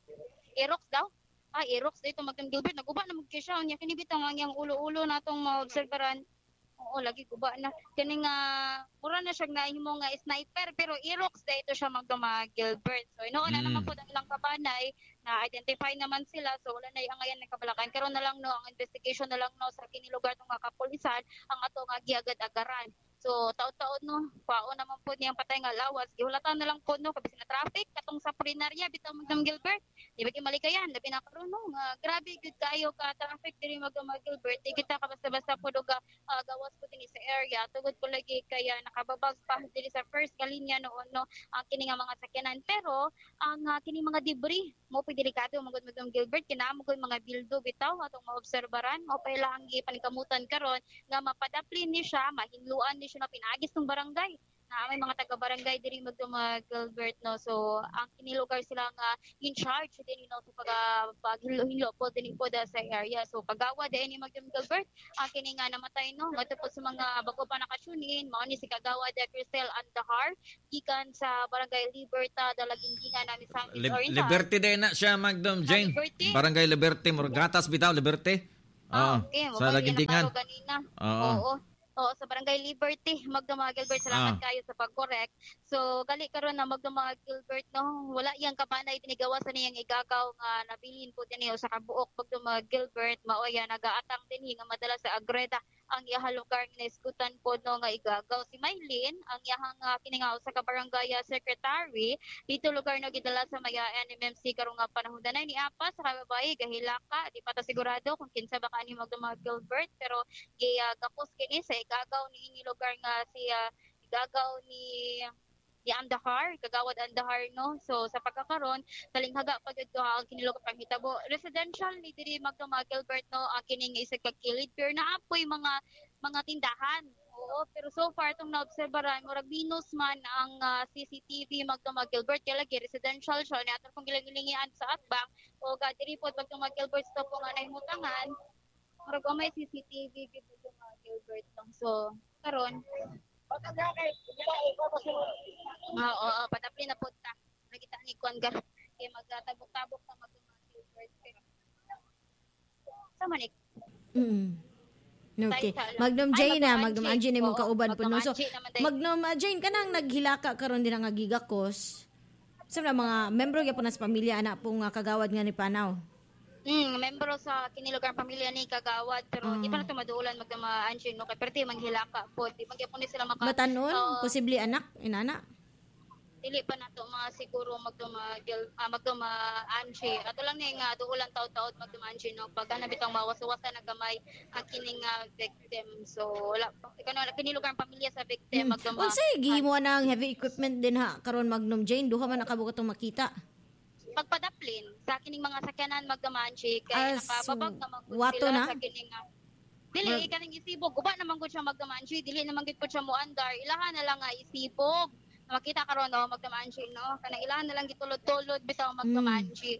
Aerox daw? Ah, Aerox dito magdama Gilbert. Naguba na mag siya unya kini bitang ang yang ulo-ulo natong maobserbaran. Oo, lagi guba na. Kani nga mura na siya na himo nga sniper pero Aerox dito siya magdama Gilbert. So ino na Mm. naman po ang ilang kabanay na identify naman sila so wala na ang ngayon ng kabalakan karon na lang no ang investigation na lang no sa kini lugar ng mga kapulisan ang ato nga giagad-agaran. So taon-taon no pao naman po niyang patay nga lawas gihulatan na lang po no kabis na traffic katong sa Prinarya bitaw magdam Gilbert di ba malikayan labi na karon no nga grabe gud kayo ka traffic diri magdam Gilbert di kita ka basta-basta po duga uh, gawas po dinhi sa area tugod ko lagi kaya nakababag pa diri sa first nga linya noon no ang kini nga mga sakyanan pero ang uh, kini mga debris mo pwede delikado magud magdam Gilbert kinamo koy mga bildo bitaw atong maobserbaran mo pa ilang gipaningkamutan karon nga mapadaplin ni siya mahinluan ni siya na pinagis ng barangay na may mga taga-barangay diri magdam Gilbert no so ang kinilugar sila nga in charge din no sa pag paghinlo po din po da sa area so pagawa din ni magdam Gilbert ang kini nga namatay no ngadto po sa mga bago pa nakatunin mao ni si kagawa da Cristel Andahar gikan sa barangay Libertad dalaginggingan namin sa Lib- Liberty din na siya magdam Jane. Liberty. Barangay Liberty Morgatas bitaw Liberty. Ah, Oo, okay. sa Lagindingan. Ganina. Oo. Oo. Oo, sa Barangay Liberty, Magdamag Gilbert, salamat Ah. kayo sa pag-correct. So, gali karon na Magdamag Gilbert, no? Wala yang kapanay tinigawa sa niyang igagaw nga nabilin po din sa kabuok Magdamag Gilbert, maoya nagaatang din nga madala sa Agreda ang iyahang lugar nga iskutan po no nga igagaw si Maylin ang iyahang uh, kiningaw sa kabarangay secretary dito lugar no gidala sa maya N M M C karong nga panahon na ni apa sa kababaye gahilaka di pa ta sigurado kung kinsa ba kani Magdamag Gilbert pero giyagakos kini sa igagaw ni ini lugar nga si uh, igagaw ni di Andahar, kagawad Andahar no. So sa pagkakaron, talinghaga pa gyud ang kinilog pang hitabo. Residential ni diri Magdamag Gilbert no ang kining isa ka kilid pero naapoy mga mga tindahan. Oo, pero so far tong naobserbaran murag minus man ang uh, C C T V Magdamag Gilbert kay lagi residential siya ni ato kung gilingilingian sa atbang o ga diri pod Magdamag Gilbert sto po nga nahimutangan. Murag o may C C T V gyud Magdamag Gilbert lang. So karon Ah, oo, oo, patapli na po ta. Nakita ni Kwan gar kay magtabok-tabok ta Magdamag Gilbert. Sama ni. Mm. Okay. Magnum Jane na, Magnum Angie na mong kauban po. No? So, Magnum Jane, kanang naghilaka karon din ang agigakos. Sa mga membro ya po na sa pamilya, anak pong uh, kagawad nga ni Panaw. Mm, membro sa kinilugar pamilya ni kagawad pero uh. di pa na tumadulan magdama Angie no kay perti manghilaka po di magyapon ni sila maka Batanon, uh, posible anak, inana. Dili pa nato mga siguro magdama uh, magdama Angie. Ato lang ni nga duulan taud-taud magdama Angie no pag ana bitang mawas-wasan na gamay ang kining uh, victim. So wala kano kinilugar ang pamilya sa victim Hmm. magdama. Unsay gihimo nang heavy equipment din ha karon Magnum Jane duha man nakabugat tong makita. Pagpadaplin sa kining mga sakyanan magdamanchi kay As nakababag naman gud wato sila na? sa kining uh, dili Well, kaning isibog guba naman gud siya magdamanchi dili naman gud po siya moandar ilahan na lang nga isibog makita karon no magdamanchi no kanang ilahan na lang gitulod-tulod bitaw magdamanchi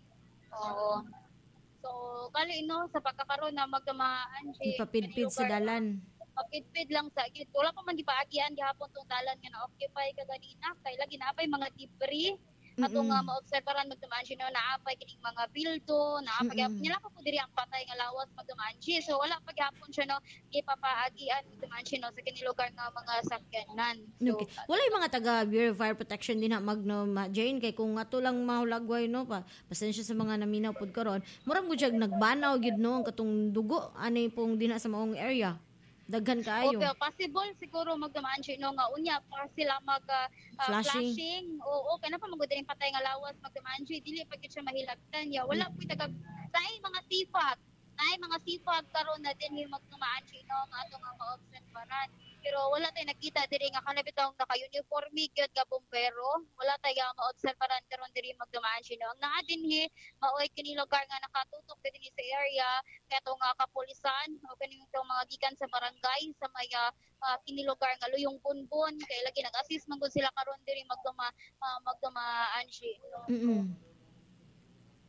oo so kali no sa pagkakaroon na magdamanchi ipapidpid sa dalan. Pagpidpid lang sa gid wala pa man gipaagian gihapon tong dalan nga na-occupy kaganina kay lagi na apay mga debris atong nga maobserbaran magdamanchi no naapay kining mga bildo naapay gyapon nila pa po diri ang patay nga lawas magdamanchi so wala pa gyapon siya no gipapaagian magdamanchi no sa kini lugar nga mga sakyanan so Okay. Wala yung mga taga Bureau of Fire Protection din ha Magnum uh, Jane kay kung ato lang mahulagway no pa pasensya sa mga naminaw pod karon murag mo jud nagbanaw gid no ang katong dugo ani pong dinha sa maong area. Daghan kaayo. Okay, possible siguro magdamanchi no nga unya para sila mag uh, uh, Flashing. flashing. Oo, kay na pa magud din patay nga lawas magdamanchi dili pa gid siya mahilabtan ya. Wala po taga tay mga sifat. Tay mga sifat karon na din yung magdamanchi no nga ato nga maobserbaran. Pero wala tay nakita diri nga kanabit ang naka-uniforme gyud nga bombero. Wala tay nga maobserbaran karon diri magdamanchi no. Ang naa dinhi maoy kini lugar nga nakatutok dinhi sa area kato nga kapulisan o kaning mga gikan sa barangay sa may uh, kini lugar nga Luyong Bunbon kay lagi nag-assist man gud sila karon diri magdama uh, magdama Angie no. Mm.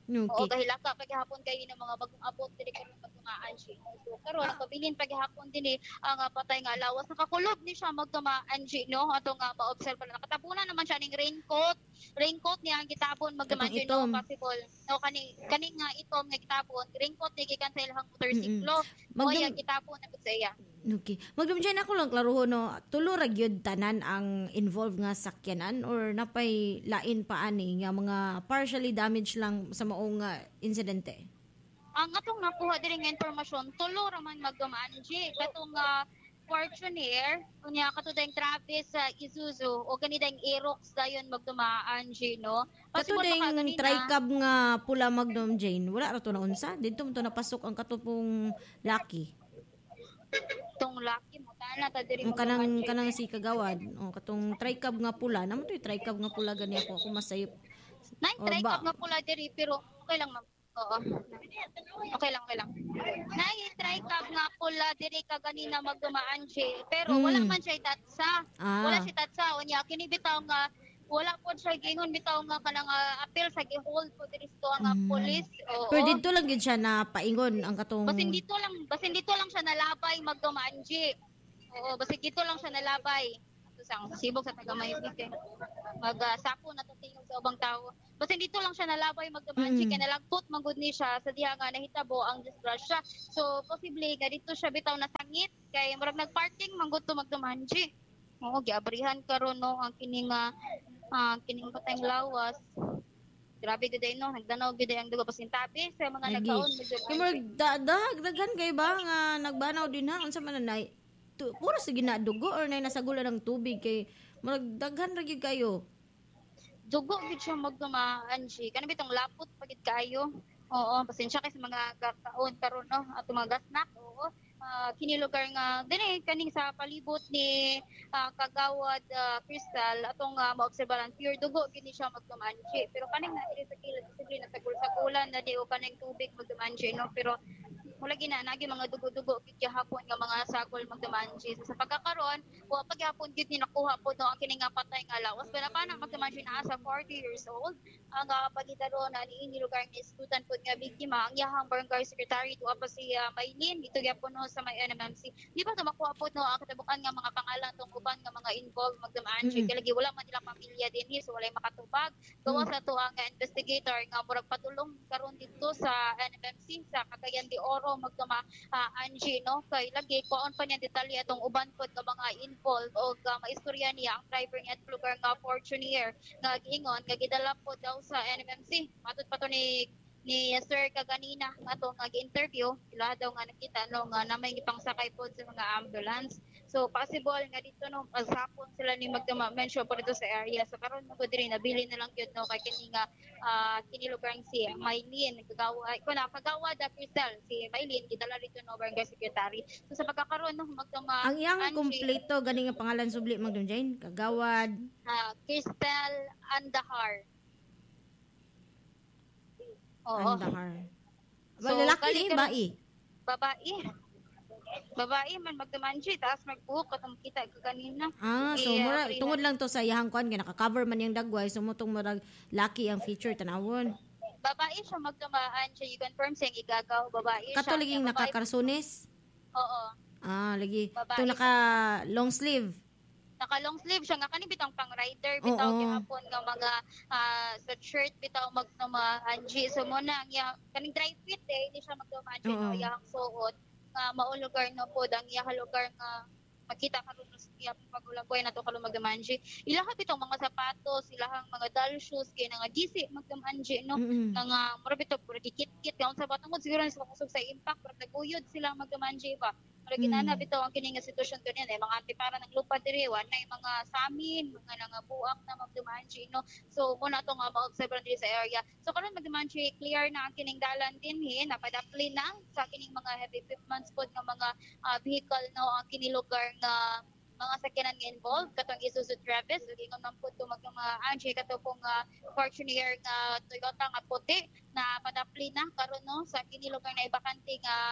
Oo, Okay. kahilaka paghihapon kayo ng mga bagong abot diri karon magtumaan siya. So karon ang pabilin paghihapon dinhi ang ah, patay nga lawas nakakulob ni siya magtumaan siya no ato nga ma-observe na nakatapunan naman siya ning raincoat. Raincoat niya ang gitapon magtumaan Katong siya no itom. possible. No kani kani nga itom nga gitapon, raincoat ni gikan sa ilang motorsiklo. Magdum- O iya gitapon na pud sa iya. Okay. Magdum dyan ako lang klaruho no, tulo ra gyud tanan ang involved nga sakyanan or napay lain pa ani nga mga partially damaged lang sa maong nga insidente. Ang atong nakuha diri nga impormasyon, tulo ra man magdumaan G. Katong uh, Fortuner, unya katudang Travis sa Isuzu o ganidang Aerox dayon magdumaan G no. Kato Possible baka ding ganina- tricab nga pula Magnum Jane, wala ra to na unsa. Dito mo to napasok ang katupong Lucky. tong laki mo tana ta diri Ang kanang kanang si kagawad. O katong tricab nga pula, namo to tricab nga pula gani ako ako masayop. Nay O, try ba- kap nga pula diri pero okay lang ma'am. Oo. Okay lang, okay lang. Nay try kap nga pula diri ka ganina magdumaan siya pero Mm. wala man siya tatsa. Ah. Wala siya tatsa unya kini bitaw nga wala po siya gingon bitaw nga kanang uh, appeal sa gi-hold po diri sa nga Mm. police. Oo. Pero dito lang gyud siya na paingon ang katong Basin dito lang, basin dito lang siya nalabay magdumaanji. Oo, basin dito lang siya nalabay. Ito sang sibog sa taga Mayabig. Mag uh, sapo na to tingog sa ubang tao. Basin dito lang siya nalabay magdumaanji Mm. kay nalagpot manggod ni siya sa diha nga nahitabo ang disgrasya. So possibly nga dito siya bitaw nasangit kay murag nagparking manggod to magdumaanji. Oo, giabrihan karon no ang kining nga ah, kining patayng lawas. Grabe gud no, nagdanaw gud ang dugo pasintabi sa mga Lagi. nagkaon Kay murag da- dahag daghan kay ba nga nagbanaw din ha unsa man nay. Tu, puro sige na dugo or nay nasagula ng tubig kay murag daghan ra gyud kayo. dugo gid siya magdumaan siya. Kana bitong lapot pagid kayo. Oo, pasensya kay sa mga gakaon karon no, ato mga gasnak. Oo. Ah, kini lugar nga dinhi kaning sa palibot ni ah, Kagawad ah, Crystal atong uh, maobserbahan pure dugo gini siya magdumaan siya. Pero kaning na diri sa kilid posible na tagul-sagulan na di o kaning tubig magdumaan siya no, pero mula gina nagi mga dugo-dugo gid hapon nga mga sagol magdumaan siya. So, sa pagkakaron, wa pagyapon gid ni nakuha po no ang kini nga patay nga lawas. Pero pa na magdumaan siya na sa forty years old. Ang uh, pagitaro na ni lugar ni student po nga biktima ang iyahang barangay secretary tuwa pa si uh, Maylin dito gyapon no sa may N M M C. Di ba to makuha po no ang katabukan nga mga pangalan tong uban nga mga involved magdumaan siya. Mm-mm. Kaya lagi wala man nila pamilya dinhi so walay makatubag. Gawa sa to ang uh, investigator nga murag patulong karon dito sa N M M C sa Cagayan de Oro magduma uh, Angie no kay lagi kuon pa niya detalye atong uban pod nga mga involved o uh, maistorya niya ang driver niya at lugar nga Fortuner nga giingon nga gidala po daw sa N M M C. Matod pa to ni ni Sir kaganina ato nga gi-interview sila daw nga nakita no nga namay gipangsakay pod sa mga ambulance. So possible nga dito no pasapon sila ni magdama mention po dito sa area. So karon mo diri nabili na lang gyud no kay kini nga uh, kini lugar si Maylin kagawa ko na kagawa da Crystal si Maylin gidala rito no barangay secretary. So sa pagkakaroon no magdama Ang iyang kompleto gani nga pangalan subli Magdum Jane, Kagawad. uh, Crystal Andahar. Oo. Andahar. So, Ba lalaki kali ni ka- bae. Babae. Babae man magdamanji taas magbuhok katong kita ko kanina. Ah, so Eh, mura uh, tungod lang to sa iyang kwan kay naka-cover man yung dagway so mutong murag lucky ang feature tanawon. babae siya magdumaan siya i-confirm siya igagaw babae siya. Kato laging Kaya babae- naka-karsones. Oo. Ah, lagi. Babae Ito naka long sleeve. Naka long sleeve siya nga kani bitang pang rider bitaw Oo. gihapon nga mga ah, sa shirt bitaw magtuma anji so mo na ang iya- kaning dry fit eh hindi siya magdumaan siya Oo. no iyang suot nga mao lugar na pod ang iya lugar nga makita karon sa iya pagulagoy na to kalong magdamanji ilaha bitong mga sapatos ilahang mga dal shoes kay nga gisi magdamanji no Mm-mm. nga mura bitaw pura dikit-kit kaon sa batong siguro na sila kusog sa impact pero naguyod sila magdamanji ba pero ginana Mm. bitaw ang kini nga sitwasyon kanina eh, mga antipara ng lupa diri wa nay mga samin mga nangabuak na magdumanji no so muna to nga ma-observe diri sa area so karon magdumanji clear na ang kining dalan dinhi napadapli na sa kining mga heavy equipments pod nga mga ah, vehicle no ang kini lugar nga mga sakyanan nga involved katong Isuzu Travis ug ingon man pud to mag mga anji kato pong uh, Fortuner nga Toyota nga puti na padapli na karon no sa kini lugar na ibakante nga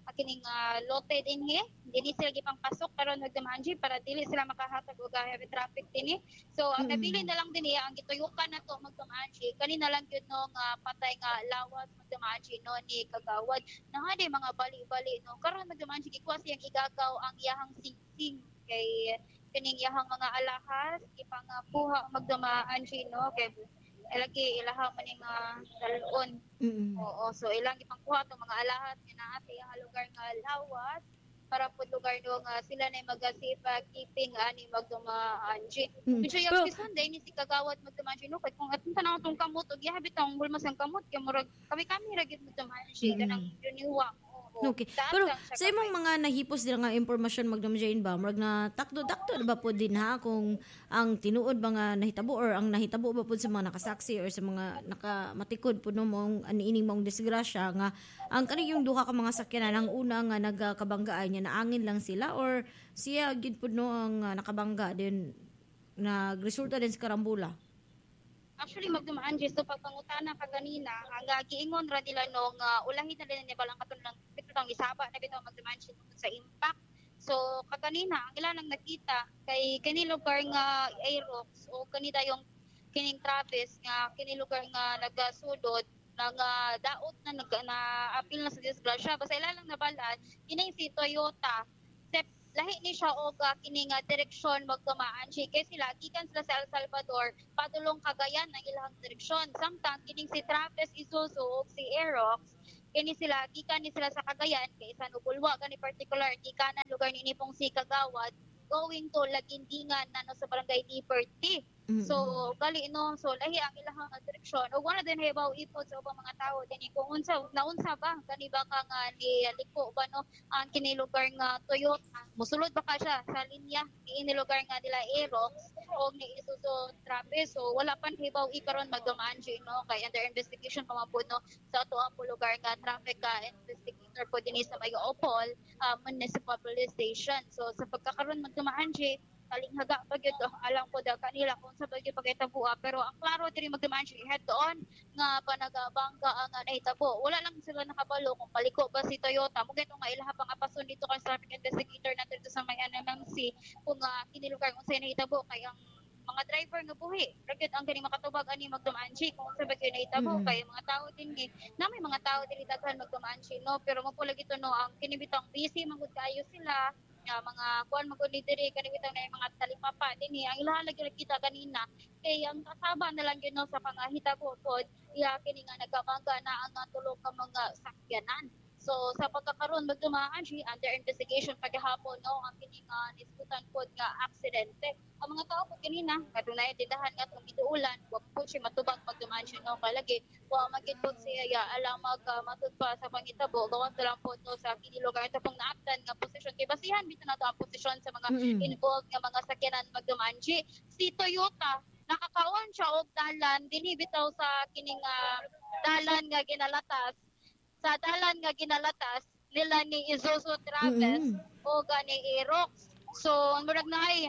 kining uh, lote dinhi dili sila gipang pasok karon magdamanji para dili sila makahatag og heavy traffic dinhi. So ang Mm. nabilin na lang dinhi ang gituyukan nato magdamanji kanina lang gyud no nga patay nga lawas magdamanji no ni kagawad na di mga bali-bali no karon magdamanji gikuha siyang igagaw ang iyahang singsing kay kining iyahang mga alahas ipang uh, buha magdamanji no kay lagi ilahang maning uh, dalon. Mm. Oo, so ilang ipangkuha itong mga alahas nga naa sa iyang lugar nga lawas para po lugar no nga sila na mag-asipa keeping ani magdumaanji. Mm. Medyo Pero- yung Sunday ni si kagawad magdumaanji no kay kung atong tanaw tong kamot og gihabit ang bulmas ang kamot kay murag kami-kami ra gid magdumaanji Mm. kanang yuniwa. Oo. Okay. Taas Pero lang siya sa imong mga nahipos dira nga impormasyon Magdam Jane ba, murag na takdo-dakto na ba po din ha kung ang tinuod ba nga nahitabo or ang nahitabo ba po sa mga nakasaksi or sa mga nakamatikod po no mong aniining mong disgrasya nga ang kani yung duha ka mga sakyanan ang una nga nagkabanggaan niya naangin lang sila or siya gid po no ang ah, nakabangga din nagresulta din sa karambula. Actually, magdumaan dyan so pagpangutana ka ganina, ang uh, giingon ra nila nung uh, ulahin na rin niya balang katon lang bitong isaba na bitong magdumaan dyan sa impact. So, kaganina, ang ilan ang nakita kay kinilugar nga Aerox o kanida yung kining Travis nga kinilugar nga nagasudod ng uh, daot na nag na apil na sa disgrasya. Basta ilalang nabalaan, kinay si Toyota. Step lahi ni siya og uh, kini nga direksyon magtumaan siya kay sila gikan sila sa El Salvador padulong Cagayan ang ilang direksyon samtang kining si Travis Isuzu ug si Aerox kini sila gikan ni sila sa Cagayan kay isa nubulwa gani particular gikanan lugar ni nipong si Kagawad going to Lagindingan nano sa barangay Liberty. Mm-mm. So gali no so lahi ang ilahang direksyon ug wala din hibaw ipod sa ubang mga tawo dinhi kung unsa naunsa ba kani ba ka nga ni liko ba no ang kini lugar nga Toyota musulod ba ka siya sa linya ni lugar nga nila Aerox o ni Isuzu Travis so wala pan hibaw ikaron magdumaan siya no kay under investigation pa man po no sa ato ang lugar nga traffic uh, investigator po dinhi sa Mayo Opol uh, Municipal Police Station. So sa pagkakaroon magdumaan siya kalinghaga pag ito alam ko daw kanila kung sa bagyo pagkitabuha pero ang klaro diri magdumaan siya head on nga panagabangga ang uh, nahitabo wala lang sila nakabalo kung paliko ba si Toyota mo gito nga ilaha pang apason dito kay traffic investigator natin dito sa may N M M C kung uh, kinilugar kung sa nahitabo kay ang mga driver nga buhi rakit ang kani makatubag ani magdumaan siya kung sa bagyo nahitabo Mm. kay mga tao din ni na may mga tao dili daghan magdumaan siya no pero mapulag ito no ang kinibitang busy magud kayo sila nga mga kuan magud diri kani bitang na mga talipapa dinhi ang ilaha lagi kita kanina kay ang kasaba na lang gyud no sa pangahitabo pod iya kini nga nagkabangga na ang uh, tulo ka mga sakyanan. So sa pagkakaroon magdumaan siya under investigation paghapon no ang kini nga niskutan pod nga aksidente. Ang mga tao pod kanina kadunay didahan nga tong giduulan wa po siya matubag magdumaan siya no kalagi wa magid pod siya ya alam mag uh, matud pa sa pangitabo gawas lang pod no sa kini lugar ta pong naaptan nga posisyon kay basihan bitaw na to ang posisyon sa mga Mm-mm. involved nga mga sakyanan magdumaan siya. Si Toyota nakakaon siya og dalan dinhi bitaw sa kining uh, dalan nga ginalatas sa dalan nga ginalatas nila ni Isuzu Travis Mm-mm. o gani Aerox. So, murag na ay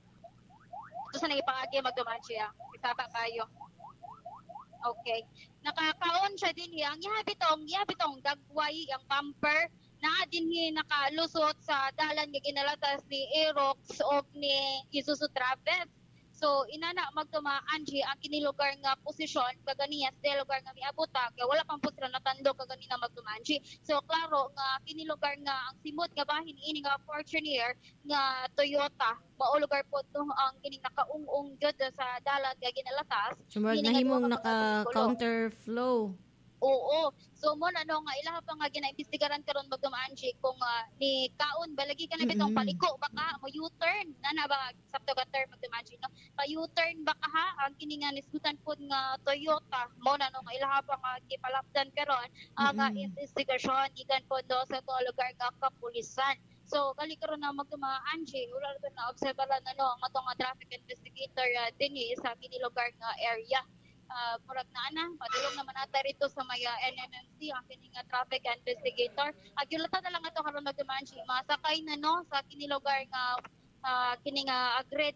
ito sa nagipangagi magdumaan siya. Isaba kayo. Okay. Nakakaon siya din ang ihabitong, ihabitong dagway, ang bumper na din nakalusot sa dalan nga ginalatas ni Aerox o ni Isuzu Travis. So inana magtumaan siya ang kinilugar nga posisyon kaganiya sa lugar nga miabuta kaya wala pang pusra natandog kaganina magtumaan siya. So klaro nga kinilugar nga ang simot nga bahin ini nga Fortuner nga Toyota mao lugar po to ang kining nakaung-ung gyud sa dalan nga ginalatas. So murag Kini nga nahimong duha ka naka mga vehiculo. counter flow. Oo. So mo na no nga ilaha pa nga ginaimbestigaran karon magdumaan siya kung uh, ni kaon balagi ka na bitong Mm-mm. paliko baka mo U-turn na na ba sakto ka term magdumaan siya no pa U-turn baka ha ang kini nga nisgutan pod nga Toyota mo na no nga ilaha pa nga gipalapdan karon ang uh, Mm-mm. investigasyon gikan pod do sa to lugar nga kapulisan. So kali karon na magdumaan siya wala ra na obserbalan na no ang ato nga traffic investigator uh, dinhi sa kini lugar nga area. Uh, murag na ana padulong naman ata rito sa may uh, N M M C ang kini nga traffic investigator agyulata na lang ato karon magdumaan siya masakay na no sa kini lugar nga uh, kini nga Agreda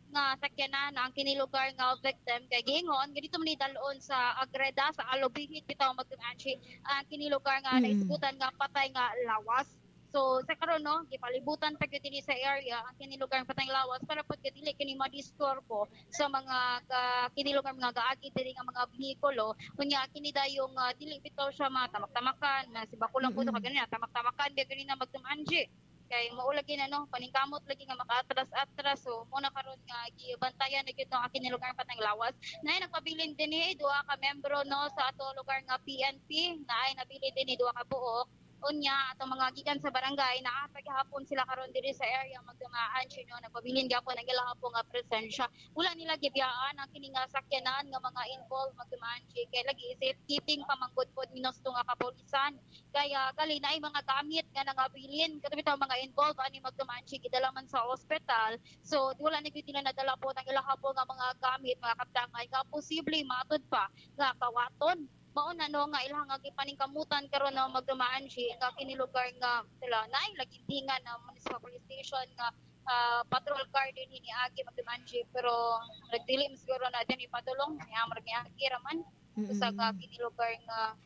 nga sakyanan ang kini lugar nga victim kay gingon ganito man ni dalon sa Agreda sa Alobihit bitaw magtumanchi ang kini lugar nga Mm. naisgutan nga patay nga lawas. So sa karon no gipalibutan pa gyud dinhi sa area ang kini lugar nga patay nga lawas para pud dili kini madisturbo sa mga ka, kini lugar mga gaagi diri nga mga behikulo kunya kini dayong uh, dili bitaw siya matamak-tamakan na si bakulang puto Mm-mm. ka ganina tamak-tamakan biya ganina magtumanchi kay maulagi na no paningkamot lagi nga makaatras-atras so muna karon nga gibantayan na gyud no akin ni lugar patang lawas naay nagpabilin dinhi duha ka membro no sa ato lugar nga P N P naay nabilin dinhi duha ka buok unya atong mga gikan sa barangay naa paghapon sila karon diri sa area magdumaan sino nagpabilin gyapon ang ilang hapon nga presensya wala nila gibiyaan ang kini nga sakyanan nga mga involved magdumaan kay lagi safekeeping pamanggod pod minus nga kapolisan kaya kali na ay mga gamit nga nangabilin katubi taw mga involved ani magdumaan gidala man sa ospital so wala na gyud nila nadala po ang ilang hapon nga mga gamit mga kaptangay nga posible matud pa nga kawaton mao na no nga ilang nga gipaningkamutan karon na magdumaan siya nga kini lugar nga sila naay lagindingan na municipal police station nga uh, patrol car din ni agi magdumaan siya pero nagdili mo siguro na din ipadulong niya marag niya agi raman usa ka kini lugar nga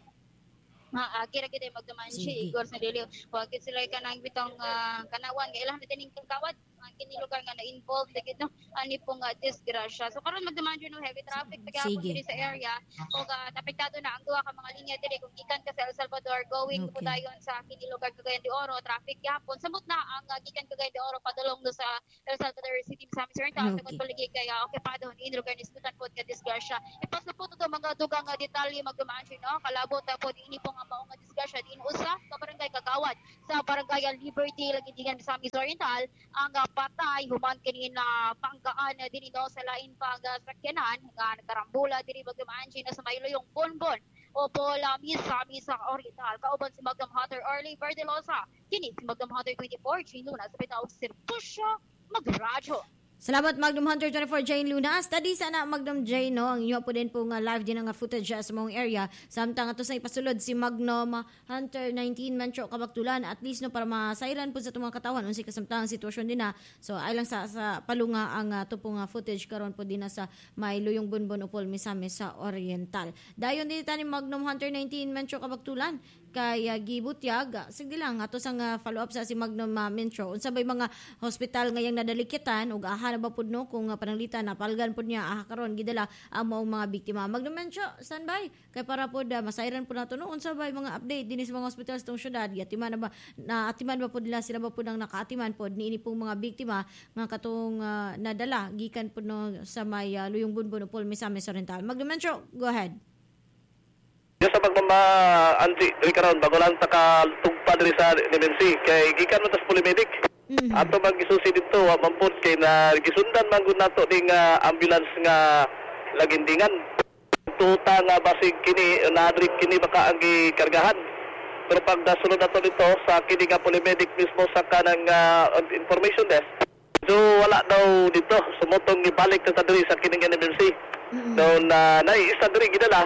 nga agi ra gid magdumaan siya igor sa dili wa gid sila kanang bitong uh, kanawan nga ilang na dining kawad ang kini lugar nga na involved gid no ani pong uh, disgrasya so karon magdumaan no heavy traffic pagyapon Sige. diri sa area o uh, apektado na ang duha ka mga linya diri kung gikan ka sa El Salvador going Okay. po dayon sa kini lugar Cagayan de Oro traffic gyapon samot na ang uh, gikan Cagayan de Oro padulong do sa El Salvador City sa Mister Oriental Okay. sa paligid kaya okay pa doon in lugar ni Sudan po ka disgrasya ipas na po to mga dugang nga detalye magdumaan siya no kalabot ta po ini po nga mao nga disgrasya din usa ka barangay Kagawad sa barangay Liberty lagi diyan sa Mister Oriental ang uh, patay human kini na panggaan na din no sa lain pang uh, sakyanan nga nagkarambula diri magdumaan siya na sa Mayluyong Bonbon o pola misa misa Oriental kauban si Magnum Hunter Early Verdelosa kini si Magnum Hunter twenty-four Chinuna sa bitaw Sirpusyo Magradyo. Salamat Magnum Hunter twenty-four Jane Luna. Study sana Magnum Jane no. Ang inyo po din po nga live din nga footage sa mong area. Samtang ato sa ipasulod si Magnum Hunter nineteen Mancho Kabaktulan at least no para masairan po sa itong mga katawan unsi kasamtang sitwasyon din na. So ay lang sa, sa palunga ang uh, tupong uh, footage karon po din na sa may Luyong Bonbon Upol Misamis sa Oriental. Dayon din tani Magnum Hunter nineteen Mancho Kabaktulan kay uh, gibutyag sige lang ato sang uh, follow up sa si Magnum uh, Mencho unsa bay mga hospital ngayang nadalikitan ug aha na ba pud no kung uh, pananglitan napalgan pud niya aha karon gidala ang maong mga biktima Magnum Mencho standby kay para pud uh, masairan pud nato no unsa bay mga update dinhi sa mga hospital sa tong syudad atiman na ba na atiman ba pud nila sila ba pud ang nakaatiman pud niini pong mga biktima nga katong uh, nadala gikan pud no sa may uh, Luyong Bonbon Upol Misamis Oriental Magnum Mencho go ahead. Yung sa pagmama anti diri karon bago lang taka tugpa diri sa N M C kay gikan man tas Polymedic. Mm-hmm. Ato magisusi dito wa mampod kay na gisundan man gud nato ning uh, ambulance nga lagindingan. Tuta nga basig kini na-adrip kini baka ang gikargahan. Pero pag nasunod nato dito sa kini nga Polymedic mismo sa kanang uh, information desk. So wala daw dito sumutong ibalik ta diri sa kini N M C. Mm-hmm. So na naisa diri gidala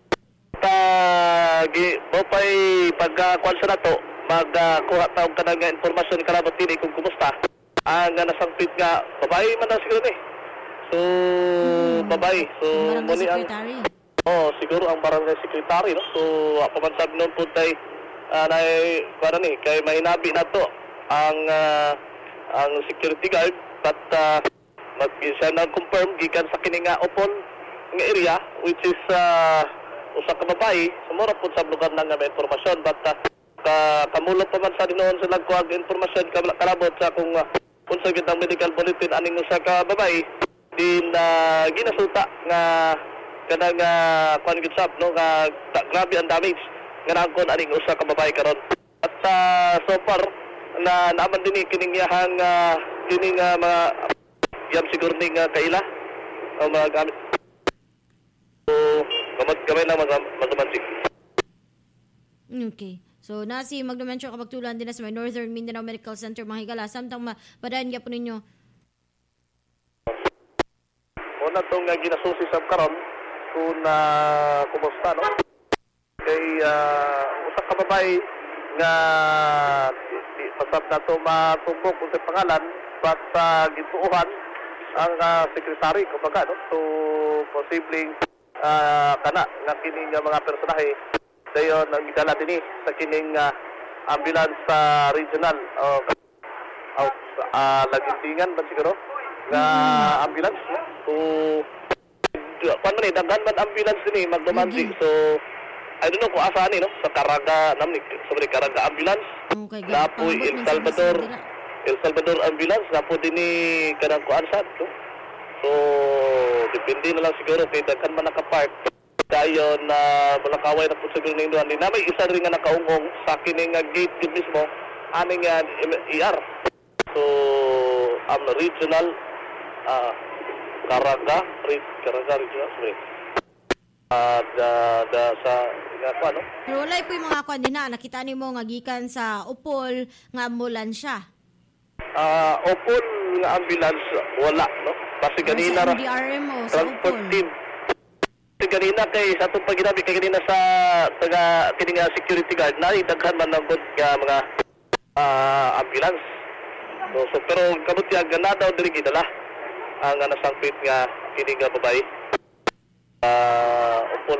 ta gi bopay pagkuan sa nato magkuha ta og kanang impormasyon kalabot dinhi kung kumusta ang uh, nasangpit nga babae man daw siguro ni so Hmm. babae so Barangay muni ang Secretary. oh siguro ang barangay secretary no so ako man sabi nun po tay uh, nay para ni kay mahinabi nato ang uh, ang security guard but uh, mag siya na confirm gikan sa kini nga upon nga area which is uh, usa ka babae sumura po sa lugar na nga may informasyon but uh, ka kamulot pa man sa dinoon sa nagkuhag informasyon kalabot sa kung uh, unsa gid ang medical bulletin aning usa ka babae din uh, ginasuta nga kanang uh, kuan gid sab no nga ta- grabe ang damage nga nangkon aning usa ka babae karon at uh, so far na naaman din kining yahang uh, kining uh, mga yam siguro ning uh, kaila o mga gamit so kamad kamay na magamansik. Okay. So, na si Magnum Mencho Kabaktulan din na sa may Northern Mindanao Medical Center, mga higala. Samtang mapadaan niya po ninyo. Una itong uh, ginasusi sa karon kung uh, kumusta, no? Kay uh, usak ka babae nga pasab na ito matumpok kung sa pangalan but uh, gituuhan ang uh, secretary kumbaga no. So posibleng uh, kana nga kining uh, mga personahe dayon ang gidala dinhi sa kining uh, ambulance sa uh, regional o uh, uh, lagintingan ba siguro nga ambulance no? So kuan man ni daghan man ambulance dinhi magdumandi so I don't know kung asa ni no sa Caraga namni sa Caraga ambulance Okay, na po El Salvador El Salvador ambulance na po din ni kanang kuan sad no? So depende na lang siguro kay daghan man nakapark dayon na uh, Balakaway na po siguro ning duhan na may isa rin nga nakaungong sa kining uh, gate gid mismo aning uh, E R so am um, regional uh, Caraga Caraga regional sorry uh, da, da sa nga kuan no pero wala po yung mga kuan din na nakita nimo nga gikan sa Upol nga ambulansya. Ah, uh, Upol nga ambulance wala no. Kasi ganina ra D R M o sa transport Upol. team. Kasi ganina kay sa atong paginabi kay ganina sa taga kining uh, security guard na daghan man ng nga mga uh, ambulance. So, so pero kabut ya gana daw diri gidala ang uh, nasangpit nga kining uh, babae. Ah, uh, Upol.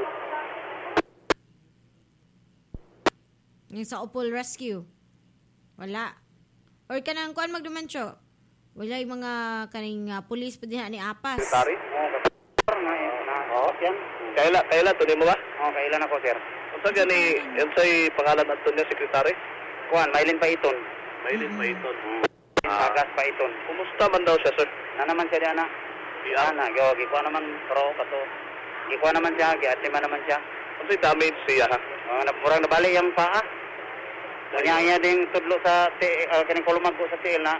Yung sa Upol Rescue. Wala. Or kanang kuan magdumensyo. Wala yung mga kaning uh, police pa din ni Apas. Secretary? Oo, yan. Kaila, kaila to ni mo ba? Oo, kailan ako, sir. Unsa gani yan say pangalan adto niya secretary? Kuan, Maylin Paiton. Maylin Paiton. Ah, Agas Paiton. Kumusta man daw siya, sir? Na naman siya diana. Di ana, go, gikuha naman pro kato. Gikuha naman siya, giatima naman siya. Unsay damage siya ha? Oh, napurang nabali yang paa. Kanya niya ding tudlo sa ti, uh, kaning kulumag ko sa tiil na